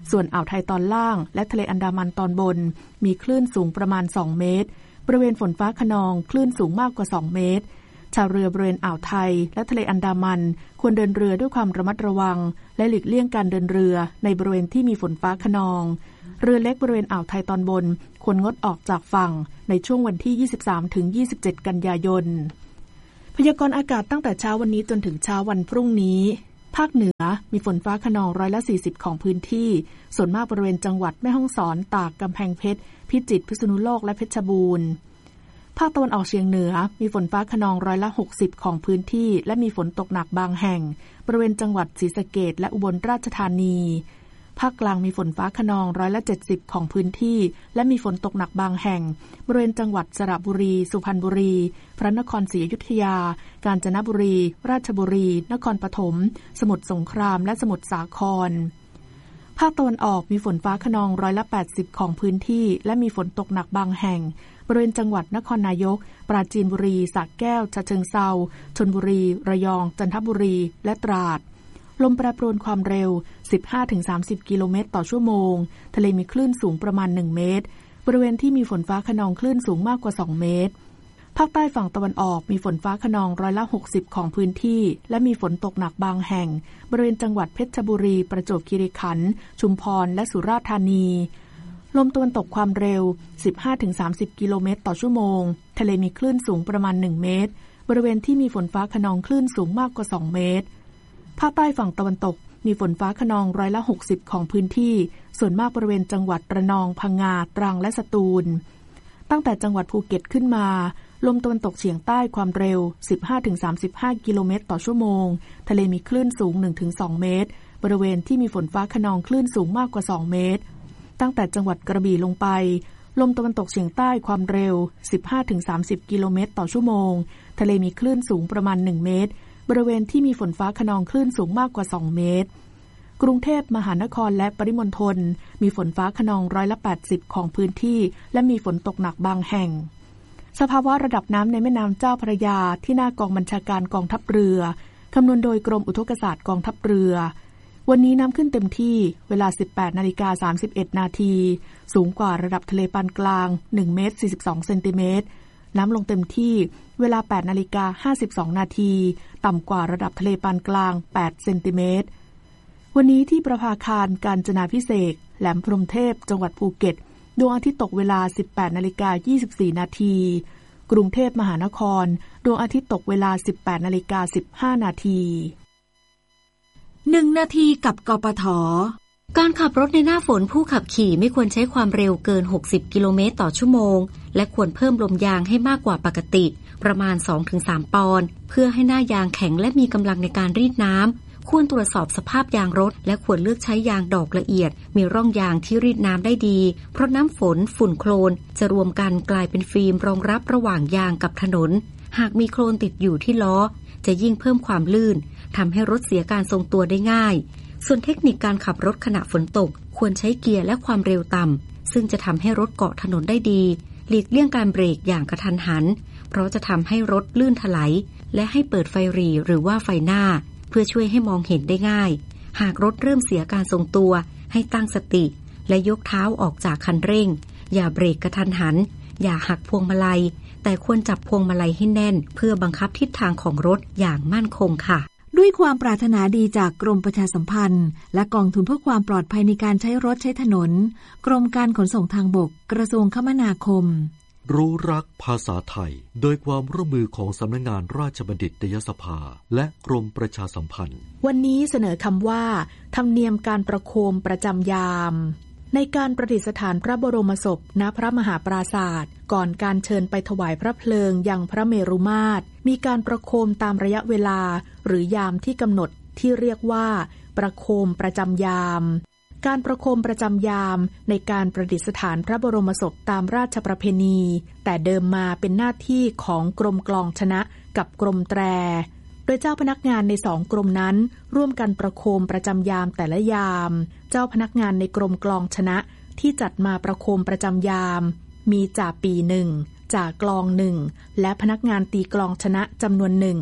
ส่วนอ่าวไทยตอนล่างและทะเลอันดามันตอนบนมีคลื่นสูงประมาณสองเมตรบริเวณฝนฟ้าคะนองคลื่นสูงมากกว่าสองเมตรชาวเรือบริเวณอ่าวไทยและทะเลอันดามันควรเดินเรือด้วยความระมัดระวังและหลีกเลี่ยงการเดินเรือในบริเวณที่มีฝนฟ้าคะนองเรือเล็กบริเวณอ่าวไทยตอนบนควรงดออกจากฝั่งในช่วงวันที่ ยี่สิบสามถึงยี่สิบเจ็ด กันยายนพยากรณ์อากาศตั้งแต่เช้าวันนี้จนถึงเช้าวันพรุ่งนี้ภาคเหนือมีฝนฟ้าคะนองร้อยละสี่สิบของพื้นที่ส่วนมากบริเวณจังหวัดแม่ฮ่องสอนตากกำแพงเพชรพิจิตรพิษณุโลกและเพชรบูรณ์ภาคตะวันออกเฉียงเหนือมีฝนฟ้าคะนองร้อยละหกสิบของพื้นที่และมีฝนตกหนักบางแห่งบริเวณจังหวัดศรีสะเกษและอุบลราชธานีภาคกลางมีฝนฟ้าคะนองร้อยละเจ็ดสิบของพื้นที่และมีฝนตกหนักบางแห่งบริเวณจังหวัดสระบุรีสุพรรณบุรีพระนครศรีอยุธยากาญจนบุรีราชบุรีนครปฐมสมุทรสงครามและสมุทรสาครภาคตะวันออกมีฝนฟ้าคะนองร้อยละแปดสิบของพื้นที่และมีฝนตกหนักบางแห่งบริเวณจังหวัดนครนายกปราจีนบุรีสระแก้วฉะเชิงเทราชลบุรีระยองจันทบุรีและตราดลมแปรปรวนความเร็ว สิบห้าถึงสามสิบ กิโลเมตรต่อชั่วโมงทะเลมีคลื่นสูงประมาณหนึ่งเมตรบริเวณที่มีฝนฟ้าคะนองคลื่นสูงมากกว่าสองเมตรภาคใต้ฝั่งตะวันออกมีฝนฟ้าคะนองร้อยละหกสิบของพื้นที่และมีฝนตกหนักบางแห่งบริเวณจังหวัดเพชรบุรีประจวบคีรีขันธ์ชุมพรและสุราษฎร์ธานีลมตะวันตกความเร็ว สิบห้าถึงสามสิบ กิโลเมตรต่อชั่วโมงทะเลมีคลื่นสูงประมาณหนึ่งเมตรบริเวณที่มีฝนฟ้าคะนองคลื่นสูงมากกว่าสองเมตรภาคใต้ฝั่งตะวันตกมีฝนฟ้าคะนองร้อยละหกสิบของพื้นที่ส่วนมากบริเวณจังหวัดระนองพังงาตรังและสตูลตั้งแต่จังหวัดภูเก็ตขึ้นมาลมตะวันตกเฉียงใต้ความเร็ว สิบห้าถึงสามสิบห้า กิโลเมตรต่อชั่วโมงทะเลมีคลื่นสูง หนึ่งถึงสอง เมตรบริเวณที่มีฝนฟ้าคะนองคลื่นสูงมากกว่าสองเมตรตั้งแต่จังหวัดกระบี่ลงไปลมตะวันตกเฉียงใต้ความเร็ว สิบห้าถึงสามสิบ กิโลเมตรต่อชั่วโมงทะเลมีคลื่นสูงประมาณหนึ่งเมตรบริเวณที่มีฝนฟ้าคะนองคลื่นสูงมากกว่าสองเมตรกรุงเทพมหานครและปริมณฑลมีฝนฟ้าคะนองร้อยละแปดสิบของพื้นที่และมีฝนตกหนักบางแห่งสภาวะระดับน้ำในแม่น้ำเจ้าพระยาที่หน้ากองบัญชาการกองทัพเรือคำนวณโดยกรมอุทกศาสตร์กองทัพเรือวันนี้น้ำขึ้นเต็มที่เวลา สิบแปดนาฬิกาสามสิบเอ็ด นาทีสูงกว่าระดับทะเลปานกลางหนึ่งเมตรสี่สิบสองเซนติเมตรน้ำลงเต็มที่เวลา แปดนาฬิกาห้าสิบสอง นาทีต่ำกว่าระดับทะเลปานกลางแปดเซนติเมตรวันนี้ที่ประภาคารกาญจนาภิเษกแหลมพรหมเทพจังหวัดภูเก็ตดวงอาทิตย์ตกเวลา สิบแปดนาฬิกายี่สิบสี่ นาทีกรุงเทพมหานครดวงอาทิตย์ตกเวลา สิบแปดนาฬิกาสิบห้า นาทีหนึ่งนาทีกับกปท.การขับรถในหน้าฝนผู้ขับขี่ไม่ควรใช้ความเร็วเกินหกสิบกิโลเมตรต่อชั่วโมงและควรเพิ่มลมยางให้มากกว่าปกติประมาณ สองถึงสาม ปอนด์เพื่อให้หน้ายางแข็งและมีกำลังในการรีดน้ำควรตรวจสอบสภาพยางรถและควรเลือกใช้ยางดอกละเอียดมีร่องยางที่รีดน้ำได้ดีเพราะน้ำฝนฝุ่นโคลนจะรวมกันกลายเป็นฟิล์มรองรับระหว่างยางกับถนนหากมีโคลนติดอยู่ที่ล้อจะยิ่งเพิ่มความลื่นทำให้รถเสียการทรงตัวได้ง่ายส่วนเทคนิคการขับรถขณะฝนตกควรใช้เกียร์และความเร็วต่ำซึ่งจะทำให้รถเกาะถนนได้ดีหลีกเลี่ยงการเบรกอย่างกระทันหันเพราะจะทำให้รถลื่นถลายและให้เปิดไฟหรี่หรือว่าไฟหน้าเพื่อช่วยให้มองเห็นได้ง่ายหากรถเริ่มเสียการทรงตัวให้ตั้งสติและยกเท้าออกจากคันเร่งอย่าเบรกกระทันหันอย่าหักพวงมาลัยแต่ควรจับพวงมาลัยให้แน่นเพื่อบังคับทิศทางของรถอย่างมั่นคงค่ะด้วยความปรารถนาดีจากกรมประชาสัมพันธ์และกองทุนเพื่อความปลอดภัยในการใช้รถใช้ถนนกรมการขนส่งทางบกกระทรวงคมนาคมรู้รักภาษาไทยโดยความร่วมมือของสำนักงานราชบัณฑิตยสภาและกรมประชาสัมพันธ์วันนี้เสนอคำว่าธรรมเนียมการประโคมประจำยามในการประดิษฐานพระบรมศพณพระมหาปราศาสตร์ก่อนการเชิญไปถวายพระเพลิงยังพระเมรุมาตรมีการประโคมตามระยะเวลาหรือยามที่กำหนดที่เรียกว่าประโคมประจำยามการประโคมประจำยามในการประดิษฐานพระบรมศพตามราชประเพณีแต่เดิมมาเป็นหน้าที่ของกรมกลองชนะกับกรมแตรโดยเจ้าพนักงานในสองกรมนั้นร่วมกันประโคมประจำยามแต่ละยามเจ้าพนักงานในกรมกลองชนะที่จัดมาประโคมประจำยามมีจ่าปีหนึ่งจ่ากลองหนึ่งและพนักงานตีกลองชนะจำนวนหนึ่ง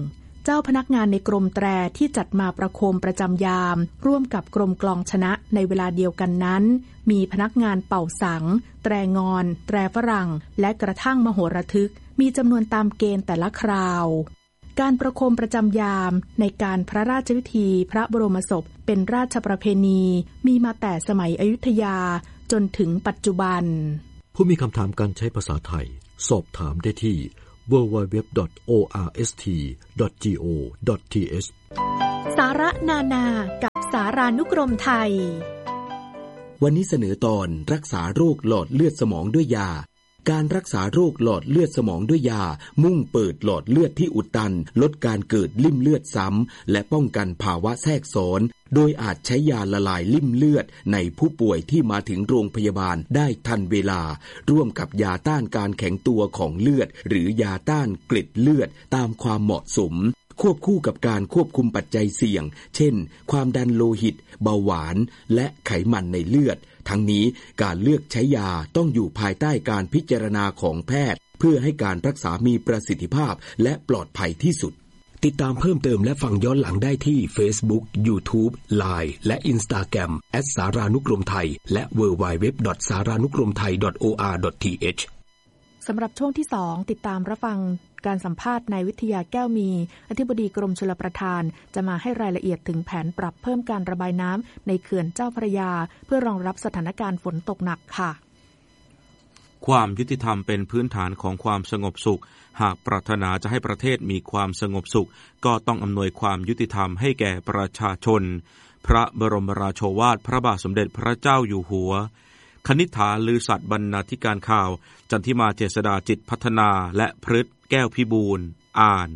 เจ้าพนักงานในกรมแตรที่จัดมาประโคมประจำยามร่วมกับกรมกลองชนะในเวลาเดียวกันนั้นมีพนักงานเป่าสังแตรงอนแตรฝรั่งและกระทั่งมโหระทึกมีจำนวนตามเกณฑ์แต่ละคราวการประโคมประจำยามในการพระราชพิธีพระบรมศพเป็นราชประเพณีมีมาแต่สมัยอยุธยาจนถึงปัจจุบันผู้มีคำถามการใช้ภาษาไทยสอบถามได้ที่ ดับเบิลยู ดับเบิลยู ดับเบิลยู ดอท โอ อาร์ เอส ที ดอท จี โอ ดอท ที เอชสาระนานากับสารานุกรมไทยวันนี้เสนอตอนรักษาโรคหลอดเลือดสมองด้วยยาการรักษาโรคหลอดเลือดสมองด้วยยามุ่งเปิดหลอดเลือดที่อุดตันลดการเกิดลิ่มเลือดซ้ำและป้องกันภาวะแทรกซ้อนโดยอาจใช้ยาละลายลิ่มเลือดในผู้ป่วยที่มาถึงโรงพยาบาลได้ทันเวลาร่วมกับยาต้านการแข็งตัวของเลือดหรือยาต้านเกล็ดเลือดตามความเหมาะสมควบคู่กับการควบคุมปัจจัยเสี่ยงเช่นความดันโลหิตเบาหวานและไขมันในเลือดทั้งนี้การเลือกใช้ยาต้องอยู่ภายใต้การพิจารณาของแพทย์เพื่อให้การรักษามีประสิทธิภาพและปลอดภัยที่สุดติดตามเพิ่มเติมและฟังย้อนหลังได้ที่ Facebook, YouTube, ไลน์ และ Instagram แอท สารานุกรมไทยและ ดับเบิลยู ดับเบิลยู ดับเบิลยู ดอท สารานุกรมไทย ดอท โอ อาร์ ดอท ที เอชสำหรับช่วงที่สองติดตามรับฟังการสัมภาษณ์นายวิทยาแก้วมีอธิบดีกรมชลประทานจะมาให้รายละเอียดถึงแผนปรับเพิ่มการระบายน้ำในเขื่อนเจ้าพระยาเพื่อรองรับสถานการณ์ฝนตกหนักค่ะความยุติธรรมเป็นพื้นฐานของความสงบสุขหากปรารถนาจะให้ประเทศมีความสงบสุขก็ต้องอำนวยความยุติธรรมให้แก่ประชาชนพระบรมราโชวาทพระบาทสมเด็จพระเจ้าอยู่หัวคณิษฐาลือสัตย์บรรณาธิการข่าวจันทิมาเจษฎาจิตพัฒนาและพฤทธิ์แก้วพิบูลอ่าน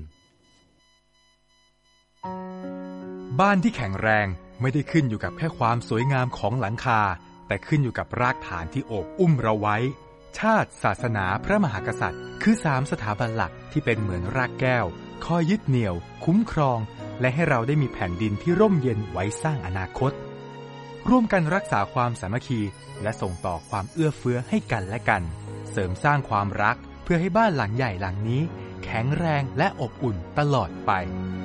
บ้านที่แข็งแรงไม่ได้ขึ้นอยู่กับแค่ความสวยงามของหลังคาแต่ขึ้นอยู่กับรากฐานที่โอบอุ้มเราไว้ชาติศาสนาพระมหากษัตริย์คือสามสถาบันหลักที่เป็นเหมือนรากแก้วคอยยึดเหนี่ยวคุ้มครองและให้เราได้มีแผ่นดินที่ร่มเย็นไว้สร้างอนาคตร่วมกันรักษาความสามัคคีและส่งต่อความเอื้อเฟื้อให้กันและกันเสริมสร้างความรักเพื่อให้บ้านหลังใหญ่หลังนี้แข็งแรงและอบอุ่นตลอดไป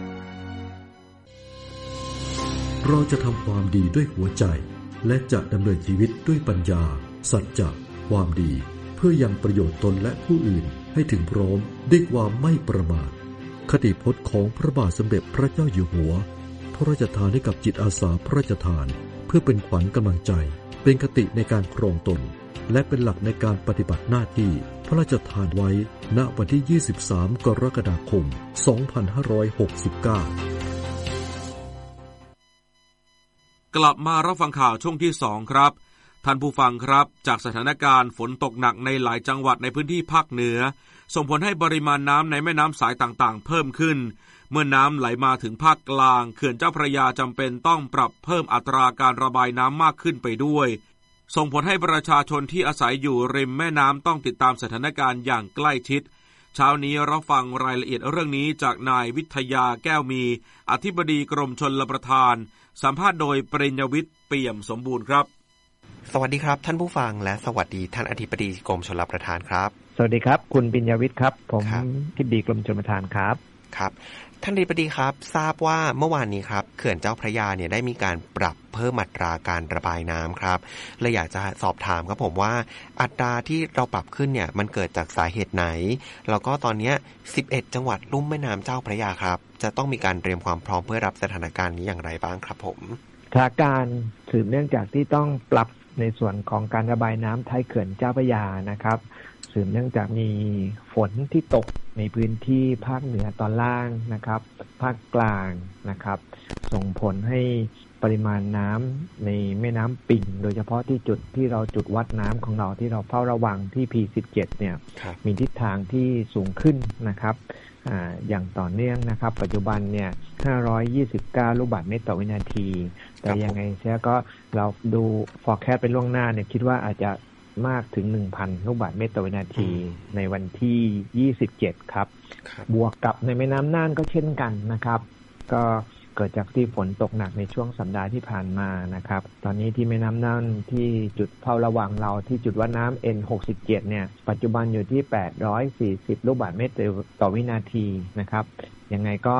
เราจะทำความดีด้วยหัวใจและจะดำเนินชีวิตด้วยปัญญาสัจจะความดีเพื่อยังประโยชน์ตนและผู้อื่นให้ถึงพร้อมด้วยความไม่ประมาทคติพจน์ของพระบาทสมเด็จพระเจ้าอยู่หัวพระราชทานให้กับจิตอาสาพระราชทานเพื่อเป็นขวัญกำลังใจเป็นคติในการครองตนและเป็นหลักในการปฏิบัติหน้าที่พระราชทานไว้ณวันที่ยี่สิบสามกรกฎาคมสองพันห้าร้อยหกสิบเก้ากลับมารับฟังข่าวช่วงที่สองครับท่านผู้ฟังครับจากสถานการณ์ฝนตกหนักในหลายจังหวัดในพื้นที่ภาคเหนือส่งผลให้ปริมาณน้ำในแม่น้ำสายต่างๆเพิ่มขึ้นเมื่อน้ำไหลมาถึงภาคกลางเขื่อนเจ้าพระยาจำเป็นต้องปรับเพิ่มอัตราการระบายน้ำมากขึ้นไปด้วยส่งผลให้ประชาชนที่อาศัยอยู่ริมแม่น้ำต้องติดตามสถานการณ์อย่างใกล้ชิดเช้านี้เราฟังรายละเอียดเรื่องนี้จากนายวิทยาแก้วมีอธิบดีกรมชลประทานสัมภาษณ์โดยปริญญวิทย์เปี่ยมสมบูรณ์ครับสวัสดีครับท่านผู้ฟังและสวัสดีท่านอธิบดีกรมชลประทานครับสวัสดีครับคุณปริญญวิทย์ครับผมอธิบดีกรมชลประทานครับครับท่านอธิบดีครับทราบว่าเมื่อวานนี้ครับเขื่อนเจ้าพระยาเนี่ยได้มีการปรับเพิ่มอัตราการระบายน้ำครับเลยอยากจะสอบถามครับผมว่าอัตราที่เราปรับขึ้นเนี่ยมันเกิดจากสาเหตุไหนแล้วก็ตอนนี้สิบเอ็ดจังหวัดลุ่มแม่น้ำเจ้าพระยาครับจะต้องมีการเตรียมความพร้อมเพื่อรับสถานการณ์นี้อย่างไรบ้างครับผมสถานการณ์สืบเนื่องจากที่ต้องปรับในส่วนของการระบายน้ำท้ายเขื่อนเจ้าพระยานะครับสืบเนื่องจากมีฝนที่ตกในพื้นที่ภาคเหนือตอนล่างนะครับภาคกลางนะครับส่งผลให้ปริมาณน้ำในแม่น้ำปิ่งโดยเฉพาะที่จุดที่เราจุดวัดน้ำของเราที่เราเฝ้าระวังที่ พี สิบเจ็ด เนี่ยมีทิศทางที่สูงขึ้นนะครับ อ, อย่างต่อเนื่องนะครับปัจจุบันเนี่ยห้าร้อยยี่สิบเก้าลูกบาศก์เมตรต่อวินาทีแต่ยังไงเสียก็เราดู forecast เป็นล่วงหน้าเนี่ยคิดว่าอาจจะมากถึง หนึ่งพัน ลูกบาศก์เมตรต่อวินาทีในวันที่ยี่สิบเจ็ดครับบวกกับในแม่น้ำน่านก็เช่นกันนะครับก็เกิดจากที่ฝนตกหนักในช่วงสัปดาห์ที่ผ่านมานะครับตอนนี้ที่แม่น้ำน่านที่จุดเฝ้าระวังเราที่จุดวัดน้ำ เอ็น หกสิบเจ็ด เนี่ยปัจจุบันอยู่ที่แปดร้อยสี่สิบลูกบาศก์เมตรต่อวินาทีนะครับยังไงก็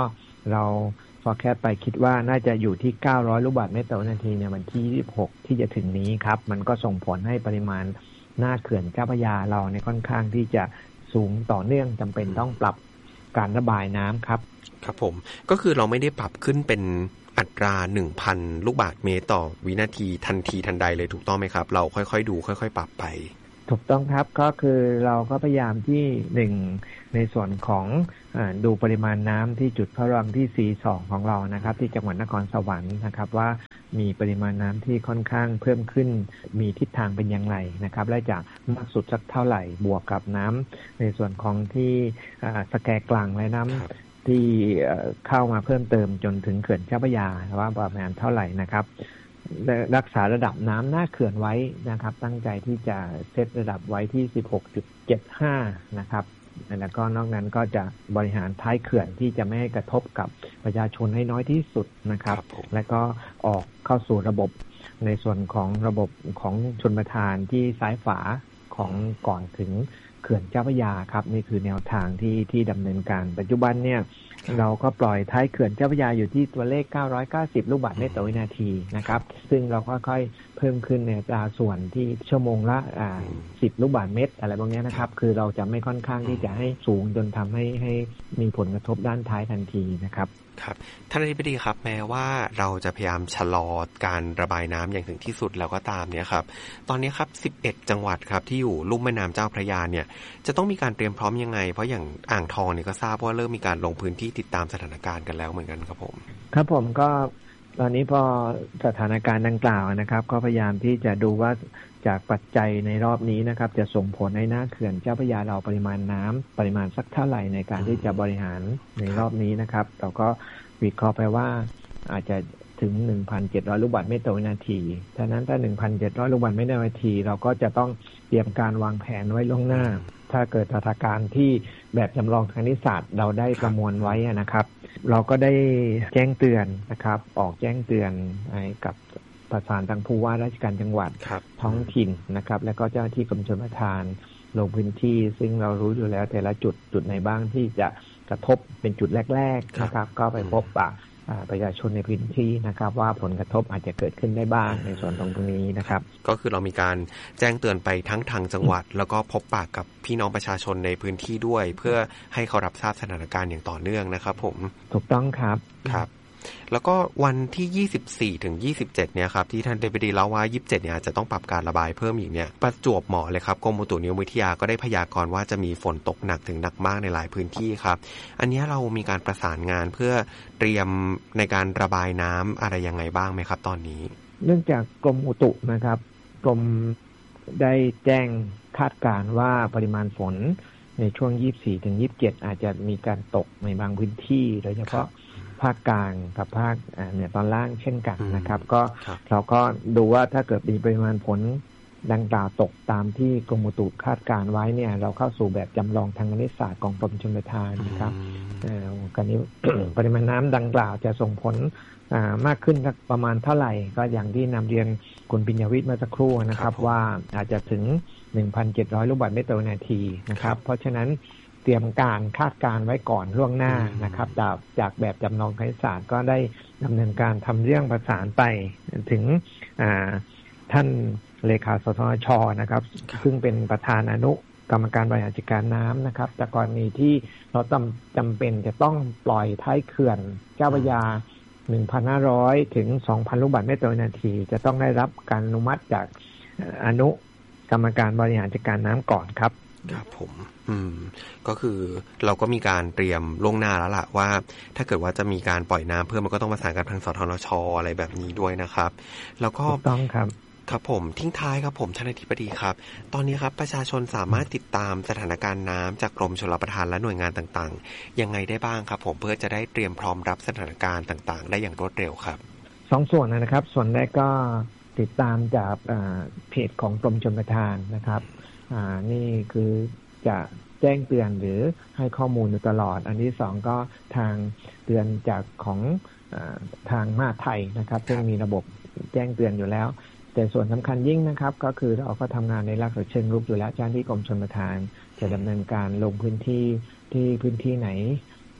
เราforecast ไปคิดว่าน่าจะอยู่ที่เก้าร้อยลูกบาศก์เมตรต่อวินาทีในวันที่ยี่สิบหกที่จะถึงนี้ครับมันก็ส่งผลให้ปริมาณหน้าเขื่อนเจ้าพระยาเราในค่อนข้างที่จะสูงต่อเนื่องจำเป็นต้องปรับการระบายน้ำครับครับผมก็คือเราไม่ได้ปรับขึ้นเป็นอัตรา หนึ่งพัน ลูกบาศก์เมตรต่อวินาทีทันทีทันใดเลยถูกต้องไหมครับเราค่อยๆดูค่อยๆปรับไปถูกต้องครับก็คือเราก็พยายามที่หนึ่งในส่วนของอดูปริมาณน้ำที่จุดเฝ้าระวังที่ ซี สอง ของเรานะครับที่จังหวัดนครสวรรค์นะครับว่ามีปริมาณน้ำที่ค่อนข้างเพิ่มขึ้นมีทิศทางเป็นอย่างไรนะครับและจะมากสุดสักเท่าไหร่บวกกับน้ำในส่วนของที่สแกกลางและน้ำที่เข้ามาเพิ่มเติมจนถึงเขื่อนเจ้าพระยาว่าประมาณเท่าไหร่นะครับรักษาระดับน้ำหน้าเขื่อนไว้นะครับตั้งใจที่จะเซตระดับไว้ที่ สิบหกจุดเจ็ดห้า นะครับแล้วก็นอกนั้นก็จะบริหารท้ายเขื่อนที่จะไม่ให้กระทบกับประชาชนให้น้อยที่สุดนะครับและก็ออกเข้าสู่ระบบในส่วนของระบบของชลประทานที่ซ้ายฝาของก่อนถึงเขื่อนเจ้าพระยาครับนี่คือแนวทางที่ที่ดำเนินการปัจจุบันเนี่ยเราก็ปล่อยท้ายเขื่อนเจ้าพระยาอยู่ที่ตัวเลขเก้าร้อยเก้าสิบลูกบาศก์เมตรต่อวินาทีนะครับซึ่งเราค่อยๆเพิ่มขึ้นในอัตราส่วนที่ชั่วโมงละอ่าสิบลูกบาศก์เมตรอะไรพวกนี้นะครับคือเราจะไม่ค่อนข้างที่จะให้สูงจนทำให้ให้มีผลกระทบด้านท้ายทันทีนะครับครับท่านอธิบดีครับแม้ว่าเราจะพยายามชะลอการระบายน้ำอย่างถึงที่สุดแล้วก็ตามเนี่ยครับตอนนี้ครับสิบเอ็ดจังหวัดครับที่อยู่ลุ่มแม่น้ำเจ้าพระยาเนี่ยจะต้องมีการเตรียมพร้อมยังไงเพราะอย่างอ่างทองเนี่ยก็ทราบว่าเริ่มมีการลงพื้นที่ติดตามสถานการณ์กันแล้วเหมือนกันครับผมครับผมก็ตอนนี้พอสถานการณ์ดังกล่าวนะครับก็พยายามที่จะดูว่าจากปัจจัยในรอบนี้นะครับจะส่งผลให้หน้าเขื่อนเจ้าพระยาเราปริมาณน้ำปริมาณสักเท่าไหร่ในการที่จะบริหารในรอบนี้นะครับเราก็วิเคราะห์ไปว่าอาจจะถึง หนึ่งพันเจ็ดร้อย ลูกบาศก์เมตรต่อวินาทีฉะนั้นถ้า หนึ่งพันเจ็ดร้อย ลูกบาศก์เมตรต่อวินาทีเราก็จะต้องเตรียมการวางแผนไว้ล่วงหน้าถ้าเกิดสถานการณ์ที่แบบจำลองทางคณิตศาสตร์เราได้ประมวลไว้นะครับเราก็ได้แจ้งเตือนนะครับออกแจ้งเตือนให้กับประสานทางผู้ว่าราชการจังหวัดท้องถิ่นนะครับและก็เจ้าหน้าที่กรมชลประทานลงพื้นที่ซึ่งเรารู้อยู่แล้วแต่ละจุดจุดไหนบ้างที่จะกระทบเป็นจุดแรกๆนะครับก็ไปพบปะประชาชนในพื้นที่นะครับว่าผลกระทบอาจจะเกิดขึ้นได้บ้างในส่วนตรงนี้นะครับก็คือเรามีการแจ้งเตือนไปทั้งทางจังหวัดแล้วก็พบปะกับพี่น้องประชาชนในพื้นที่ด้วยเพื่อให้เขารับทราบสถานการณ์อย่างต่อเนื่องนะครับผมถูกต้องครับครับแล้วก็วันที่ยี่สิบสี่ถึงยี่สิบเจ็ดเนี่ยครับที่ท่านเดวิดเล่าว่ายี่สิบเจ็ดเนี่ยจะต้องปรับการระบายเพิ่มอีกเนี่ยประจวบเหมาะเลยครับกรมอุตุนิยมวิทยาก็ได้พยากรณ์ว่าจะมีฝนตกหนักถึงหนักมากในหลายพื้นที่ครับอันนี้เรามีการประสานงานเพื่อเตรียมในการระบายน้ำอะไรยังไงบ้างไหมครับตอนนี้เนื่องจากกรมอุตุนะครับกรมได้แจ้งคาดการณ์ว่าปริมาณฝนในช่วงยี่สิบสี่ถึงยี่สิบเจ็ดอาจจะมีการตกในบางพื้นที่โดยเฉพาะภาคกลางกับภาคเหนือตอนล่างเช่นกันนะครับก็เราก็ดูว่าถ้าเกิดมีปริมาณฝนดังกล่าวตกตามที่กรมอุตุคาดการไว้เนี่ยเราเข้าสู่แบบจำลองทางคณิตศาสตร์ของกรมชลประทานนะครับการนี้ ปริมาณน้ำดังกล่าวจะส่งผลมากขึ้นประมาณเท่าไหร่ก็อย่างที่นำเรียนคุณปิญญวิทย์เมื่อสักครู่นะครับว่าอาจจะถึง หนึ่งพันเจ็ดร้อย ลูกบาศก์เมตรต่อวินาทีนะครับเพราะฉะนั้นเตรียมการคาดการไว้ก่อนล่วงหน้านะครับจากจากแบบจำลองคณิตศาสตร์ก็ได้ดำเนินการทำเรื่องประสานไปถึงท่านเลขาสทช.นะครับซึ่งเป็นประธานอนุกรรมการบริหารจัดการน้ำนะครับแต่กรณีที่เราจำจำเป็นจะต้องปล่อยท้ายเขื่อนเจ้าพระยา หนึ่งพันห้าร้อย ถึง สองพัน ลูกบาศก์เมตรต่อวินาทีจะต้องได้รับการอนุมัติจากอนุกรรมการบริหารจัดการน้ำก่อนครับครับผมอืมก็คือเราก็มีการเตรียมล่วงหน้าแล้วล่ะว่าถ้าเกิดว่าจะมีการปล่อยน้ำเพิ่มมันก็ต้องประสานกับทางสทช.อะไรแบบนี้ด้วยนะครับแล้วก็ต้องครับครับผมทิ้งท้ายครับผมท่านอธิบดีครับตอนนี้ครับประชาชนสามารถติดตามสถานการณ์น้ำจากกรมชลประทานและหน่วยงานต่างๆยังไงได้บ้างครับผมเพื่อจะได้เตรียมพร้อมรับสถานการณ์ต่างๆได้อย่างรวดเร็วครับสองส่วนนะครับส่วนแรกก็ติดตามจากเพจของกรมชลประทานนะครับอ่านี่คือจะแจ้งเตือนหรือให้ข้อมูลอยู่ตลอดอันที่สองก็ทางเตือนจากของอ่าทางมหาดไทยนะครับซึ่งมีระบบแจ้งเตือนอยู่แล้วแต่ส่วนสำคัญยิ่งนะครับก็คือเราก็ทำงานในลักษณะเชิงรุกอยู่แล้วเจ้าหน้าที่กรมชลประทานจะดำเนินการลงพื้นที่ที่พื้นที่ไหนท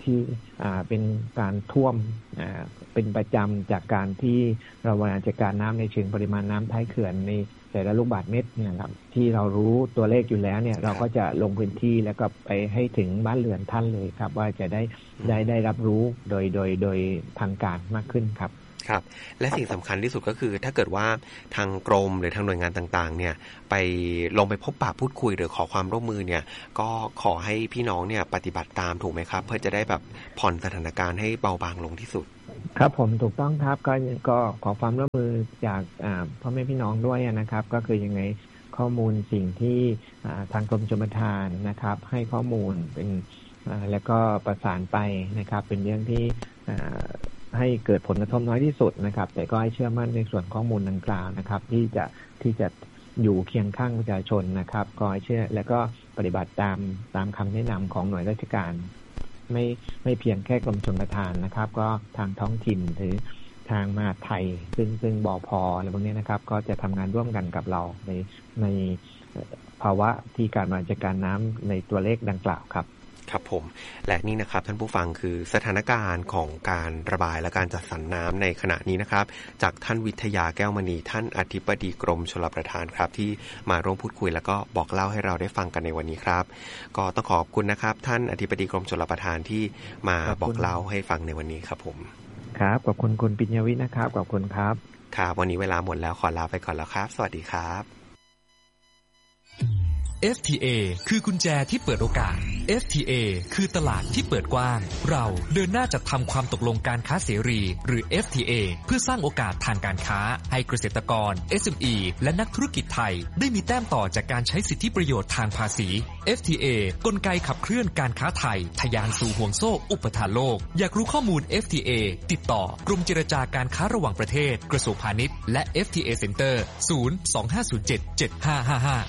ที่เป็นการท่วมเป็นประจำจากการที่เราบริหารจัดการน้ำในเชิงปริมาณน้ำท้ายเขื่อนในแต่ละลูกบาศก์เมตรเนี่ยครับที่เรารู้ตัวเลขอยู่แล้วเนี่ยเราก็จะลงพื้นที่แล้วก็ไปให้ถึงบ้านเรือนท่านเลยครับว่าจะได้ได้ได้รับรู้โดยโดยโดยทางการมากขึ้นครับครับและสิ่งสำคัญที่สุดก็คือถ้าเกิดว่าทางกรมหรือทางหน่วยงานต่างๆเนี่ยไปลงไปพบปะพูดคุยหรือขอความร่วมมือเนี่ยก็ขอให้พี่น้องเนี่ยปฏิบัติตามถูกไหมครับเพื่อจะได้แบบผ่อนสถานการณ์ให้เบาบางลงที่สุดครับผมถูกต้องครับก็ก็ขอความร่วมมือจากพ่อแม่พี่น้องด้วยนะครับก็คือยังไงข้อมูลสิ่งที่ทางกรมชลประทานนะครับให้ข้อมูลเป็นแล้วก็ประสานไปนะครับเป็นเรื่องที่ให้เกิดผลกระทบน้อยที่สุดนะครับแต่ก็ให้เชื่อมั่นในส่วนข้อมูลดังกล่าวนะครับที่จะที่จะอยู่เคียงข้างประชาชนนะครับก็ให้เชื่อและก็ปฏิบัติตามตามคำแนะนำของหน่วยราชการไม่ไม่เพียงแค่กรมชลประทานนะครับก็ทางท้องถิ่นหรือทางมหาดไทยซึ่งซึ่งบพ.อะไรพวกนี้นะครับก็จะทำงานร่วมกันกับเราในในภาวะที่การบริหารจัดการน้ำในตัวเลขดังกล่าวครับครับผมและนี่นะครับท่านผู้ฟังคือสถานการณ์ของการระบายและการจัดสรรน้ำในขณะนี้นะครับจากท่านวิทยาแก้วมณีท่านอธิบดีกรมชลประทานครับที่มาร่วมพูดคุยแล้วก็บอกเล่าให้เราได้ฟังกันในวันนี้ครับก็ต้องขอบคุณนะครับท่านอธิบดีกรมชลประทานที่มาบอกเล่าให้ฟังในวันนี้ครับผมครับขอบคุณคุณปิญญวิทย์นะครับขอบคุณครับครับวันนี้เวลาหมดแล้วขอลาไปก่อนแล้วครับสวัสดีครับเอฟ ที เอ คือกุญแจที่เปิดโอกาส เอฟ ที เอ คือตลาดที่เปิดกว้างเราเดินหน้าจัดทำความตกลงการค้าเสรีหรือ เอฟ ที เอ เพื่อสร้างโอกาสทางการค้าให้เกษตรกร เอส เอ็ม อี และนักธุรกิจไทยได้มีแต้มต่อจากการใช้สิทธิประโยชน์ทางภาษี เอฟ ที เอ กลไกขับเคลื่อนการค้าไทยทะยานสู่ห่วงโซ่อุปทานโลกอยากรู้ข้อมูล เอฟ ที เอ ติดต่อกรมเจรจาการค้าระหว่างประเทศกระทรวงพาณิชย์และ เอฟ ที เอ Center ศูนย์ สอง ห้า ศูนย์ เจ็ด เจ็ด ห้า ห้า ห้า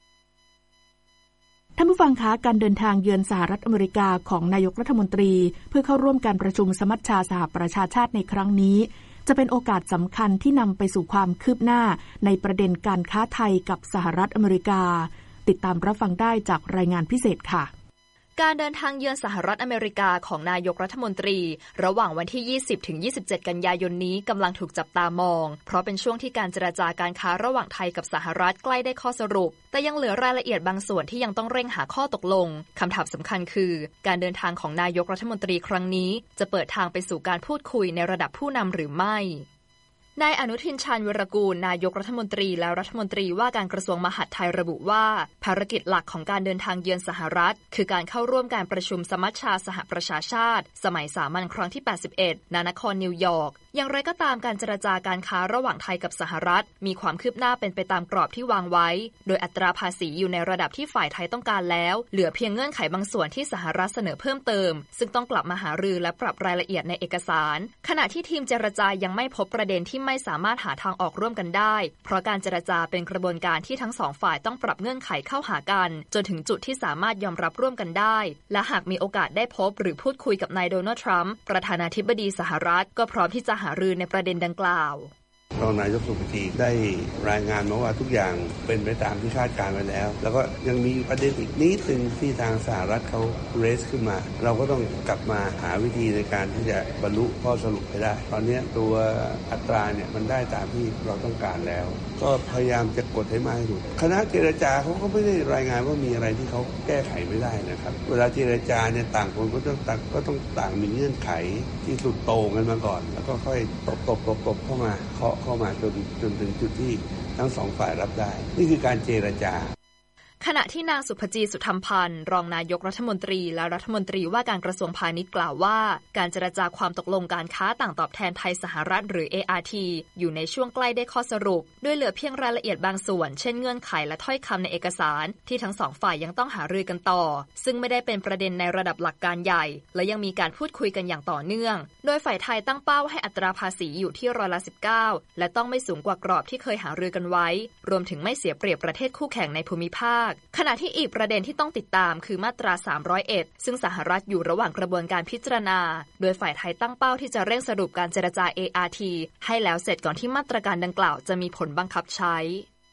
ท่านผู้ฟังคะการเดินทางเยือนสหรัฐอเมริกาของนายกรัฐมนตรีเพื่อเข้าร่วมการประชุมสมัชชาสหประชาชาติในครั้งนี้จะเป็นโอกาสสำคัญที่นำไปสู่ความคืบหน้าในประเด็นการค้าไทยกับสหรัฐอเมริกาติดตามรับฟังได้จากรายงานพิเศษค่ะการเดินทางเยือนสหรัฐอเมริกาของนายกรัฐมนตรีระหว่างวันที่ ยี่สิบถึงยี่สิบเจ็ด กันยายนนี้กำลังถูกจับตามองเพราะเป็นช่วงที่การเจรจาการค้าระหว่างไทยกับสหรัฐใกล้ได้ข้อสรุปแต่ยังเหลือรายละเอียดบางส่วนที่ยังต้องเร่งหาข้อตกลงคำถามสำคัญคือการเดินทางของนายกรัฐมนตรีครั้งนี้จะเปิดทางไปสู่การพูดคุยในระดับผู้นำหรือไม่นายอนุทินชาญวิรากูลนายกรัฐมนตรีและรัฐมนตรีว่าการกระทรวงมหาดไทยระบุว่าภารกิจหลักของการเดินทางเยือนสหรัฐคือการเข้าร่วมการประชุมสมัชชาสหประชาชาติสมัยสามัญครั้งที่แปดสิบเอ็ดณนครนิวยอร์กอย่างไรก็ตามการเจรจาการค้าระหว่างไทยกับสหรัฐมีความคืบหน้าเป็นไปตามกรอบที่วางไว้โดยอัตราภาษีอยู่ในระดับที่ฝ่ายไทยต้องการแล้วเหลือเพียงเงื่อนไขบางส่วนที่สหรัฐเสนอเพิ่มเติมซึ่งต้องกลับมาหารือและปรับรายละเอียดในเอกสารขณะที่ทีมเจรจายังไม่พบประเด็นที่ไม่สามารถหาทางออกร่วมกันได้เพราะการเจรจาเป็นกระบวนการที่ทั้งสองฝ่ายต้องปรับเงื่อนไขเข้าหากันจนถึงจุดที่สามารถยอมรับร่วมกันได้และหากมีโอกาสได้พบหรือพูดคุยกับนายโดนัลด์ทรัมป์ประธานาธิบดีสหรัฐก็พร้อมที่จะหารือในประเด็นดังกล่าวรองนายกสุภกีได้รายงานมาว่าทุกอย่างเป็นไปตามที่คาดการไว้แล้วแล้วก็ยังมีประเด็นอีกนิดนึงที่ทางสหรัฐเขาเรสขึ้นมาเราก็ต้องกลับมาหาวิธีในการที่จะบรรลุข้อสรุปให้ได้ตอนนี้ตัวอัตราเนี่ยมันได้ตามที่เราต้องการแล้วก็พยายามจะกดให้มากที่สุดคณะเจรจาเขาก็ไม่ได้รายงานว่ามีอะไรที่เขาแก้ไขไม่ได้นะครับเวลาเจรจาเนี่ยต่างคนก็ต้องต่างก็ต้องต่างมีเงื่อนไขที่สุดโต่งกันมาก่อนแล้วก็ค่อยตบตบตบตบเข้ามาเคาะเข้ามาจนจนถึงจุดที่ทั้งสองฝ่ายรับได้นี่คือการเจรจาขณะที่นางสุภจีสุธรรมพันธ์รองนายกรัฐมนตรีและรัฐมนตรีว่าการกระทรวงพาณิชย์กล่าวว่าการเจรจาความตกลงการค้าต่างตอบแทนไทยสหรัฐหรือ เอ อาร์ ที อยู่ในช่วงใกล้ได้ข้อสรุปด้วยเหลือเพียงรายละเอียดบางส่วนเช่นเงื่อนไขและถ้อยคำในเอกสารที่ทั้งสองฝ่ายยังต้องหารือกันต่อซึ่งไม่ได้เป็นประเด็นในระดับหลักการใหญ่และยังมีการพูดคุยกันอย่างต่อเนื่องโดยฝ่ายไทยตั้งเป้าให้อัตราภาษีอยู่ที่ร้อยละสิบเก้าและต้องไม่สูงกว่ากรอบที่เคยหารือกันไว้รวมถึงไม่เสียเปรียบประเทศคู่แข่งในภูมิภาคขณะที่อีกประเด็นที่ต้องติดตามคือมาตราสามร้อยเอ็ดซึ่งสหรัฐอยู่ระหว่างกระบวนการพิจารณาโดยฝ่ายไทยตั้งเป้าที่จะเร่งสรุปการเจรจา เอ อาร์ ที ให้แล้วเสร็จก่อนที่มาตรการดังกล่าวจะมีผลบังคับใช้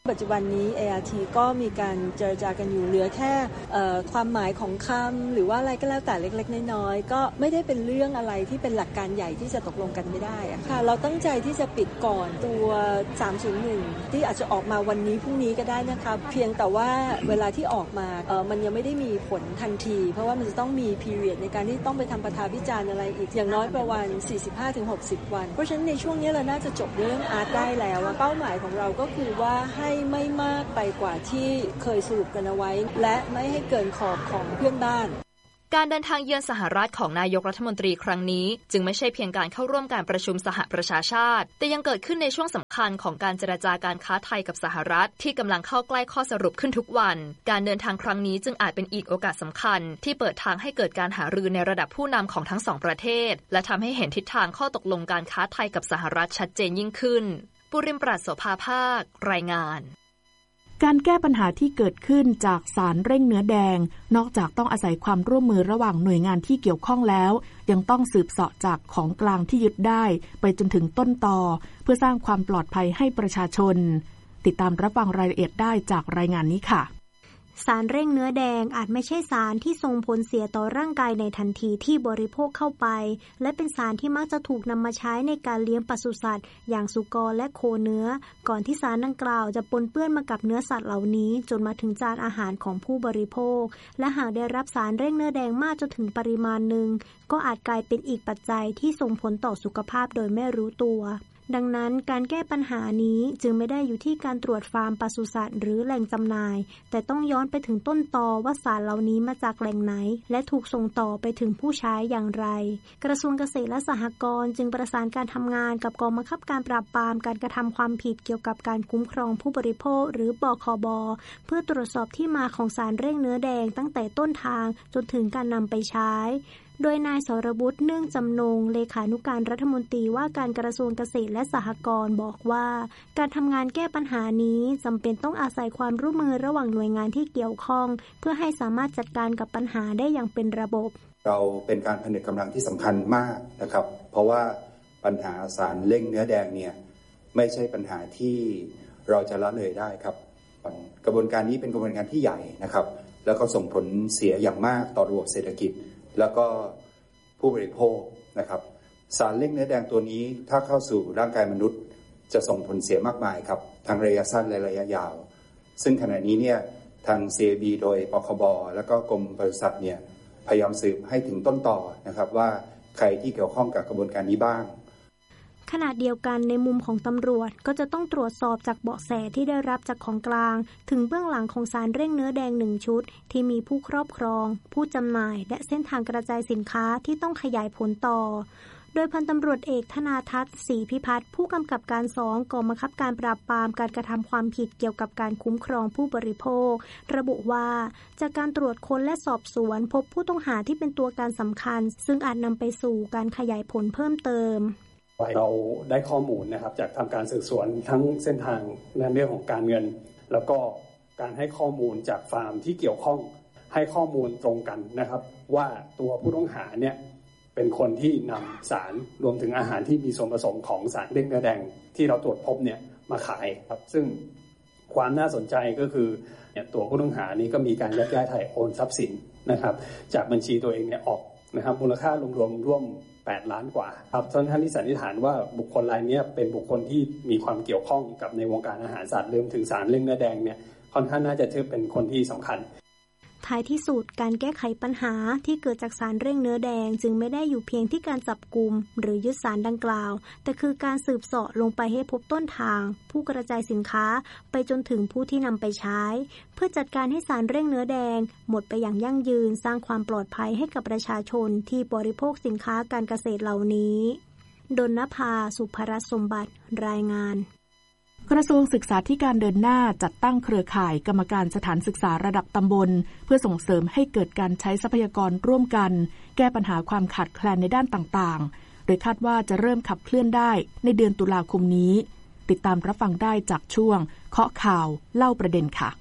ปัจจุบันนี้ เอ อาร์ ที ก็มีการเจรจากันอยู่เหลือแค่ความหมายของคำหรือว่าอะไรก็แล้วแต่เล็กๆน้อยๆก็ไม่ได้เป็นเรื่องอะไรที่เป็นหลักการใหญ่ที่จะตกลงกันไม่ได้ค่ะเราตั้งใจที่จะปิดก่อนตัวสามศูนย์หนึ่งที่อาจจะออกมาวันนี้พรุ่งนี้ก็ได้นะคะเพียงแต่ว่าเวลาที่ออกมาเอ่อมันยังไม่ได้มีผลทันทีเพราะว่ามันจะต้องมี period ในการที่ต้องไปทำประชาพิจารณ์อะไรอีกอย่างน้อยประมาณ สี่สิบห้าถึงหกสิบ วันเพราะฉะนั้นในช่วงนี้เราน่าจะจบเรื่องอาร์ตได้แล้วเป้าหมายของเราก็คือว่าให้ไม่มากไปกว่าที่เคยสรุปกันเอาไว้และไม่ให้เกินขอบของเพื่อนบ้านการเดินทางเยือนสหรัฐของนายกรัฐมนตรีครั้งนี้จึงไม่ใช่เพียงการเข้าร่วมการประชุมสหประชาชาติแต่ยังเกิดขึ้นในช่วงสำคัญของการเจรจาการค้าไทยกับสหรัฐที่กำลังเข้าใกล้ข้อสรุปขึ้นทุกวันการเดินทางครั้งนี้จึงอาจเป็นอีกโอกาสสำคัญที่เปิดทางให้เกิดการหารือในระดับผู้นำของทั้งสองประเทศและทำให้เห็นทิศทางข้อตกลงการค้าไทยกับสหรัฐชัดเจนยิ่งขึ้นปุริมปราศโสภาภาครายงานการแก้ปัญหาที่เกิดขึ้นจากสารเร่งเนื้อแดงนอกจากต้องอาศัยความร่วมมือระหว่างหน่วยงานที่เกี่ยวข้องแล้วยังต้องสืบเสาะจากของกลางที่ยึดได้ไปจนถึงต้นตอเพื่อสร้างความปลอดภัยให้ประชาชนติดตามรับฟังรายละเอียดได้จากรายงานนี้ค่ะสารเร่งเนื้อแดงอาจไม่ใช่สารที่ส่งผลเสียต่อร่างกายในทันทีที่บริโภคเข้าไปและเป็นสารที่มักจะถูกนำมาใช้ในการเลี้ยงปศุสัตว์อย่างสุกรและโคเนื้อก่อนที่สารดังกล่าวจะปนเปื้อนมากับเนื้อสัตว์เหล่านี้จนมาถึงจานอาหารของผู้บริโภคและหากได้รับสารเร่งเนื้อแดงมากจนถึงปริมาณหนึ่งก็อาจกลายเป็นอีกปัจจัยที่ส่งผลต่อสุขภาพโดยไม่รู้ตัวดังนั้นการแก้ปัญหานี้จึงไม่ได้อยู่ที่การตรวจฟาร์มปศุสัตว์หรือแหล่งจำหน่ายแต่ต้องย้อนไปถึงต้นตอว่าสารเหล่านี้มาจากแหล่งไหนและถูกส่งต่อไปถึงผู้ใช้อย่างไรกระทรวงเกษตรและสหกรณ์จึงประสานการทำงานกับกองบังคับการปราบปรามการกระทำความผิดเกี่ยวกับการคุ้มครองผู้บริโภคหรือบคบ.เพื่อตรวจสอบที่มาของสารเร่งเนื้อแดงตั้งแต่ต้นทางจนถึงการนำไปใช้โดยนายสรบุตรเนื่องจำนงเลขานุการรัฐมนตรีว่าการกระทรวงเกษตรและสหกรณ์บอกว่าการทำงานแก้ปัญหานี้จำเป็นต้องอาศัยความร่วมมือระหว่างหน่วยงานที่เกี่ยวข้องเพื่อให้สามารถจัดการกับปัญหาได้อย่างเป็นระบบเราเป็นการผนึกกำลังที่สำคัญมากนะครับเพราะว่าปัญหาสารเร่งเนื้อแดงเนี่ยไม่ใช่ปัญหาที่เราจะละเลยได้ครับกระบวนการนี้เป็นกระบวนการที่ใหญ่นะครับแล้วก็ส่งผลเสียอย่างมากต่อระบบเศรษฐกิจแล้วก็ผู้บริโภคนะครับสารเร่งเนื้อแดงตัวนี้ถ้าเข้าสู่ร่างกายมนุษย์จะส่งผลเสียมากมายครับทั้งระยะสั้นและระยะยาวซึ่งขณะนี้เนี่ยทาง ซี เอ บี โดยปคบ.แล้วก็กรมปศุสัตว์เนี่ยพยายามสืบให้ถึงต้นต่อนะครับว่าใครที่เกี่ยวข้องกับกระบวนการนี้บ้างขณะเดียวกันในมุมของตำรวจก็จะต้องตรวจสอบจากเบาะแสที่ได้รับจากของกลางถึงเบื้องหลังของสารเร่งเนื้อแดงหนึ่งชุดที่มีผู้ครอบครองผู้จำหน่ายและเส้นทางกระจายสินค้าที่ต้องขยายผลต่อโดยพันตำรวจเอกธนาทัศน์ศรีพิพัฒน์ผู้กำกับการสองกองบังคับการปราบปรามการกระทำความผิดเกี่ยวกับการคุ้มครองผู้บริโภคระบุว่าจากการตรวจค้นและสอบสวนพบผู้ต้องหาที่เป็นตัวการสำคัญซึ่งอาจนำไปสู่การขยายผลเพิ่มเติมเราได้ข้อมูลนะครับจากทำการสืบสวนทั้งเส้นทางในเรื่องของการเงินแล้วก็การให้ข้อมูลจากฟาร์มที่เกี่ยวข้องให้ข้อมูลตรงกันนะครับว่าตัวผู้ต้องหาเนี่ยเป็นคนที่นำสารรวมถึงอาหารที่มีส่วนผสมของสารเร่งเนื้อแดงที่เราตรวจพบเนี่ยมาขายครับซึ่งความน่าสนใจก็คือเนี่ยตัวผู้ต้องหานี้ก็มีการยักย้ายถ่ายโอนทรัพย์สินนะครับจากบัญชีตัวเองเนี่ยออกนะครับมูลค่ารวมๆร่วมแปดล้านกว่าครับท่านที่สันนิษฐานว่าบุคคลรายนี้เป็นบุคคลที่มีความเกี่ยวข้องกับในวงการอาหารสัตว์รวมถึงสารเร่งเนื้อแดงเนี่ยค่อนข้างน่าจะถือเป็นคนที่สำคัญท้ายที่สุดการแก้ไขปัญหาที่เกิดจากสารเร่งเนื้อแดงจึงไม่ได้อยู่เพียงที่การจับกุมหรือยึดสารดังกล่าวแต่คือการสืบเสาะลงไปให้พบต้นทางผู้กระจายสินค้าไปจนถึงผู้ที่นำไปใช้เพื่อจัดการให้สารเร่งเนื้อแดงหมดไปอย่างยั่งยืนสร้างความปลอดภัยให้กับประชาชนที่บริโภคสินค้าการเกษตรเหล่านี้ดลนภาสุภรัตน์สมบัติรายงานกระทรวงศึกษาธิการเดินหน้าจัดตั้งเครือข่ายกรรมการสถานศึกษาระดับตำบลเพื่อส่งเสริมให้เกิดการใช้ทรัพยากรร่วมกันแก้ปัญหาความขาดแคลนในด้านต่างๆโดยคาดว่าจะเริ่มขับเคลื่อนได้ในเดือนตุลาคมนี้ติดตามรับฟังได้จากช่วงเคาะข่าวเล่าประเด็นค่ะ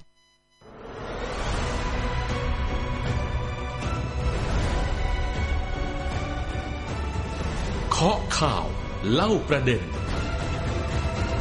เคาะข่าวเล่าประเด็น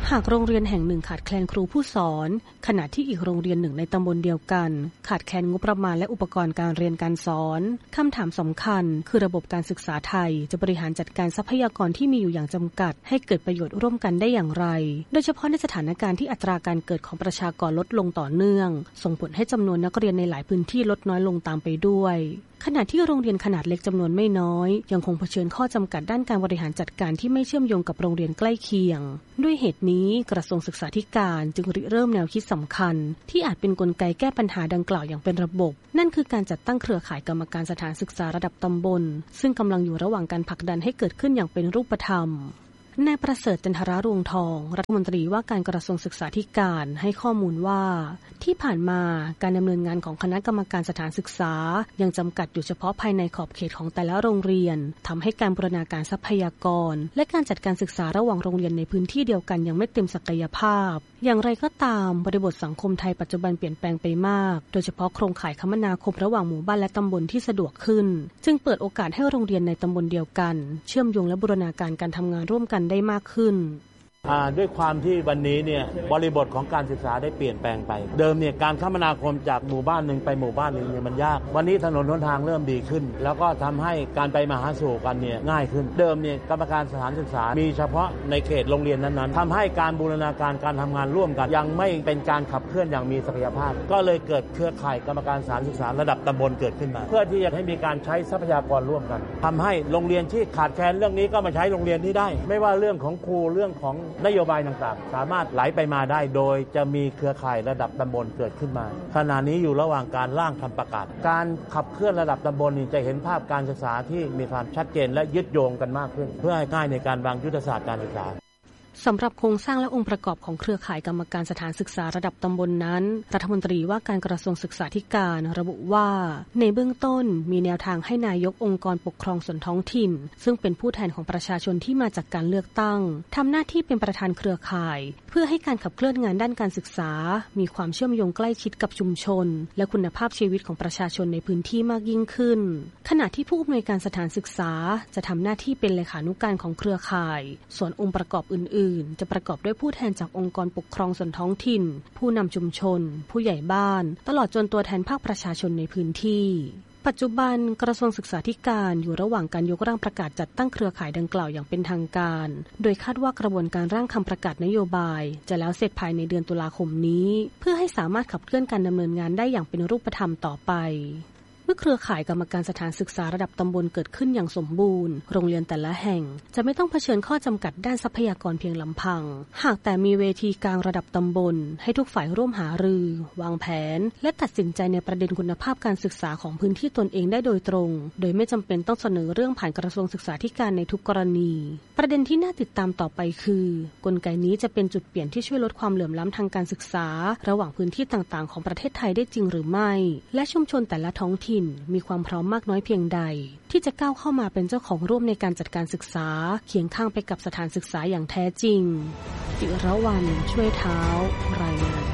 หากโรงเรียนแห่งหนึ่งขาดแคลนครูผู้สอนขณะที่อีกโรงเรียนหนึ่งในตำบลเดียวกันขาดแคลนงบประมาณและอุปกรณ์การเรียนการสอนคำถามสำคัญคือระบบการศึกษาไทยจะบริหารจัดการทรัพยากรที่มีอยู่อย่างจำกัดให้เกิดประโยชน์ร่วมกันได้อย่างไรโดยเฉพาะในสถานการณ์ที่อัตราการเกิดของประชากรลดลงต่อเนื่องส่งผลให้จำนวนนักเรียนในหลายพื้นที่ลดน้อยลงตามไปด้วยขณะที่โรงเรียนขนาดเล็กจำนวนไม่น้อยยังคงเผชิญข้อจำกัดด้านการบริหารจัดการที่ไม่เชื่อมโยงกับโรงเรียนใกล้เคียงด้วยเหตุนี้กระทรวงศึกษาธิการจึงริเริ่มแนวคิดสำคัญที่อาจเป็นกลไกแก้ปัญหาดังกล่าวอย่างเป็นระบบนั่นคือการจัดตั้งเครือข่ายกรรมการสถานศึกษาระดับตำบลซึ่งกำลังอยู่ระหว่างการผลักดันให้เกิดขึ้นอย่างเป็นรูปธรรมนายประเสริฐจันทรารวงทองรัฐมนตรีว่าการกระทรวงศึกษาธิการให้ข้อมูลว่าที่ผ่านมาการดำเนินงานของคณะกรรมการสถานศึกษายังจำกัดอยู่เฉพาะภายในขอบเขตของแต่ละโรงเรียนทำให้การบูรณาการทรัพยากรและการจัดการศึกษาระหว่างโรงเรียนในพื้นที่เดียวกันยังไม่เต็มศักยภาพอย่างไรก็ตามบริบทสังคมไทยปัจจุบันเปลี่ยนแปลงไปมากโดยเฉพาะโครงข่ายคมนาคมระหว่างหมู่บ้านและตำบลที่สะดวกขึ้นจึงเปิดโอกาสให้โรงเรียนในตำบลเดียวกันเชื่อมโยงและบูรณาการการทำงานร่วมกันได้มากขึ้นด้วยความที่วันนี้เนี่ยบริบทของการศึกษาได้เปลี่ยนแปลงไปเดิมเนี่ยการคมนาคมจากหมู่บ้านหนึ่งไปหมู่บ้านหนึ่งเนี่ยมันยากวันนี้ถนนหนทางเริ่มดีขึ้นแล้วก็ทำให้การไปมาหาสู่กันเนี่ยง่ายขึ้นเดิมเนี่ยกรรมการสถานศึกษามีเฉพาะในเขตโรงเรียนนั้นๆทำให้การบูรณาการการทำงานร่วมกันยังไม่เป็นการขับเคลื่อนอย่างมีศักยภาพก็เลยเกิดเครือข่ายกรรมการสถานศึกษาระดับตำบลเกิดขึ้นมาเพื่อที่จะให้มีการใช้ทรัพยากรร่วมกันทำให้โรงเรียนที่ขาดแคลนเรื่องนี้ก็มาใช้โรงเรียนนี้ได้ไม่ว่าเรื่องของครูเรื่องของนโยบายต่างสามารถไหลไปมาได้โดยจะมีเครือข่ายระดับตำบลเกิดขึ้นมาขณะนี้อยู่ระหว่างการร่างทำประกาศการขับเคลื่อนระดับตำบลนี่จะเห็นภาพการศึกษาที่มีความชัดเจนและยึดโยงกันมากขึ้นเพื่อให้ง่ายในการวางยุทธศาสตร์การศึกษาสำหรับโครงสร้างและองค์ประกอบของเครือข่ายกรรมการสถานศึกษาระดับตำบลนั้นรัฐมนตรีว่าการกระทรวงศึกษาธิการระบุว่าในเบื้องต้นมีแนวทางให้นายกองค์กรปกครองส่วนท้องถิ่นซึ่งเป็นผู้แทนของประชาชนที่มาจากการเลือกตั้งทำหน้าที่เป็นประธานเครือข่ายเพื่อให้การขับเคลื่อนงานด้านการศึกษามีความเชื่อมโยงใกล้ชิดกับชุมชนและคุณภาพชีวิตของประชาชนในพื้นที่มากยิ่งขึ้นขณะที่ผู้อำนวยการสถานศึกษาจะทำหน้าที่เป็นเลขานุการของเครือข่ายส่วนองค์ประกอบอื่นจะประกอบด้วยผู้แทนจากองค์กรปกครองส่วนท้องถิ่นผู้นำชุมชนผู้ใหญ่บ้านตลอดจนตัวแทนภาคประชาชนในพื้นที่ปัจจุบันกระทรวงศึกษาธิการอยู่ระหว่างการยกร่างประกาศจัดตั้งเครือข่ายดังกล่าวอย่างเป็นทางการโดยคาดว่ากระบวนการร่างคำประกาศนโยบายจะแล้วเสร็จภายในเดือนตุลาคมนี้เพื่อให้สามารถขับเคลื่อนการดำเนินงานได้อย่างเป็นรูปธรรมต่อไปเมื่อเครือข่ายกรรมการสถานศึกษาระดับตำบลเกิดขึ้นอย่างสมบูรณ์โรงเรียนแต่ละแห่งจะไม่ต้องเผชิญข้อจำกัดด้านทรัพยากรเพียงลำพังหากแต่มีเวทีกลางระดับตำบลให้ทุกฝ่ายร่วมหารือวางแผนและตัดสินใจในประเด็นคุณภาพการศึกษาของพื้นที่ตนเองได้โดยตรงโดยไม่จำเป็นต้องเสนอเรื่องผ่านกระทรวงศึกษาธิการในทุกกรณีประเด็นที่น่าติดตามต่อไปคือกลไกนี้จะเป็นจุดเปลี่ยนที่ช่วยลดความเหลื่อมล้ำทางการศึกษาระหว่างพื้นที่ต่างๆของประเทศไทยได้จริงหรือไม่และชุมชนแต่ละท้องถิ่นมีความพร้อมมากน้อยเพียงใดที่จะก้าวเข้ามาเป็นเจ้าของร่วมในการจัดการศึกษาเคียงข้างไปกับสถานศึกษาอย่างแท้จริงจิรวรรณช่วยเท้ารายงาน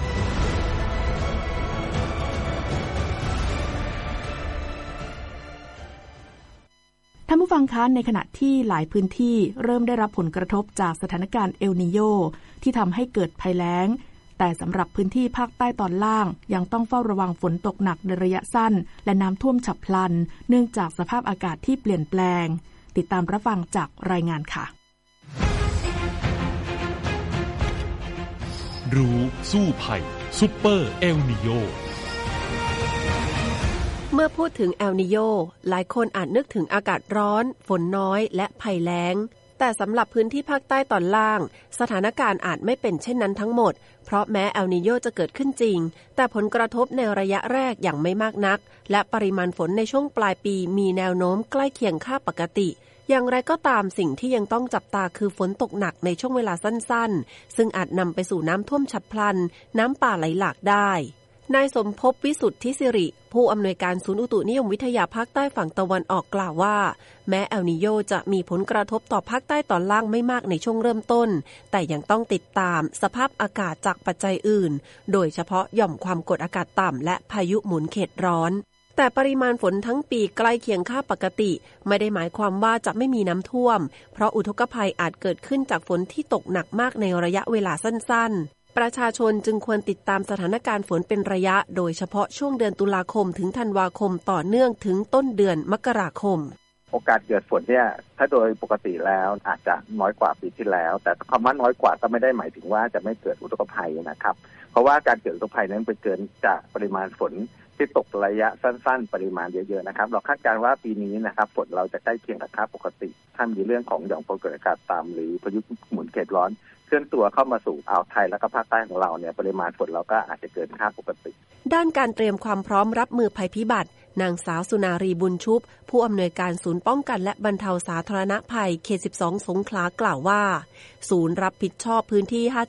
ท่านผู้ฟังคะในขณะที่หลายพื้นที่เริ่มได้รับผลกระทบจากสถานการณ์เอลนีโญที่ทำให้เกิดภัยแล้งแต่สำหรับพื้นที่ภาคใต้ตอนล่างยังต้องเฝ้าระวังฝนตกหนักในระยะสั้นและน้ำท่วมฉับพลันเนื่องจากสภาพอากาศที่เปลี่ยนแปลงติดตามรับฟังจากรายงานค่ะรู้สู้ภัยซุปเปอร์เอลนีโญเมื่อพูดถึงเอลนีโญหลายคนอาจนึกถึงอากาศร้อนฝนน้อยและภัยแล้งแต่สำหรับพื้นที่ภาคใต้ตอนล่างสถานการณ์อาจไม่เป็นเช่นนั้นทั้งหมดเพราะแม้เอลนีโญจะเกิดขึ้นจริงแต่ผลกระทบในระยะแรกอย่างไม่มากนักและปริมาณฝนในช่วงปลายปีมีแนวโน้มใกล้เคียงค่าปกติอย่างไรก็ตามสิ่งที่ยังต้องจับตาคือฝนตกหนักในช่วงเวลาสั้นๆซึ่งอาจนำไปสู่น้ำท่วมฉับพลันน้ำป่าไหลหลากได้นายสมภพวิสุทธิสิริผู้อำนวยการศูนย์อุตุนิยมวิทยาภาคใต้ฝั่งตะวันออกกล่าวว่าแม้เอลนีโญจะมีผลกระทบต่อภาคใต้ตอนล่างไม่มากในช่วงเริ่มต้นแต่ยังต้องติดตามสภาพอากาศจากปัจจัยอื่นโดยเฉพาะหย่อมความกดอากาศต่ำและพายุหมุนเขตร้อนแต่ปริมาณฝนทั้งปีใกล้เคียงค่าปกติไม่ได้หมายความว่าจะไม่มีน้ำท่วมเพราะอุทกภัยอาจเกิดขึ้นจากฝนที่ตกหนักมากในระยะเวลาสั้นๆประชาชนจึงควรติดตามสถานการณ์ฝนเป็นระยะโดยเฉพาะช่วงเดือนตุลาคมถึงธันวาคมต่อเนื่องถึงต้นเดือนมกราคมโอกาสเกิดฝนเนี่ยถ้าโดยปกติแล้วอาจจะน้อยกว่าปีที่แล้วแต่คำว่าน้อยกว่าก็ไม่ได้หมายถึงว่าจะไม่เกิดอุทกภัยนะครับเพราะว่าการเกิดอุทกภัยนั้นเป็นเกินจากปริมาณฝนที่ตกระยะสั้นๆปริมาณเยอะๆนะครับเราคาดการณ์ว่าปีนี้นะครับฝนเราจะใกล้เคียงกับค่าปกติถ้ามีเรื่องของหย่อมความกดอากาศต่ำหรือพายุหมุนเขตร้อนเคลื่อนตัวเข้ามาสู่อ่าวไทยและก็ภาคใต้ของเราเนี่ยปริมาณฝนเราก็อาจจะเกินค่าปกติด้านการเตรียมความพร้อมรับมือภัยพิบัตินางสาวสุนารีบุญชุบผู้อำนวยการศูนย์ป้องกันและบรรเทาสาธารณภัยเขตสิบสองสงขลากล่าวว่าศูนย์รับผิดชอบพื้นที่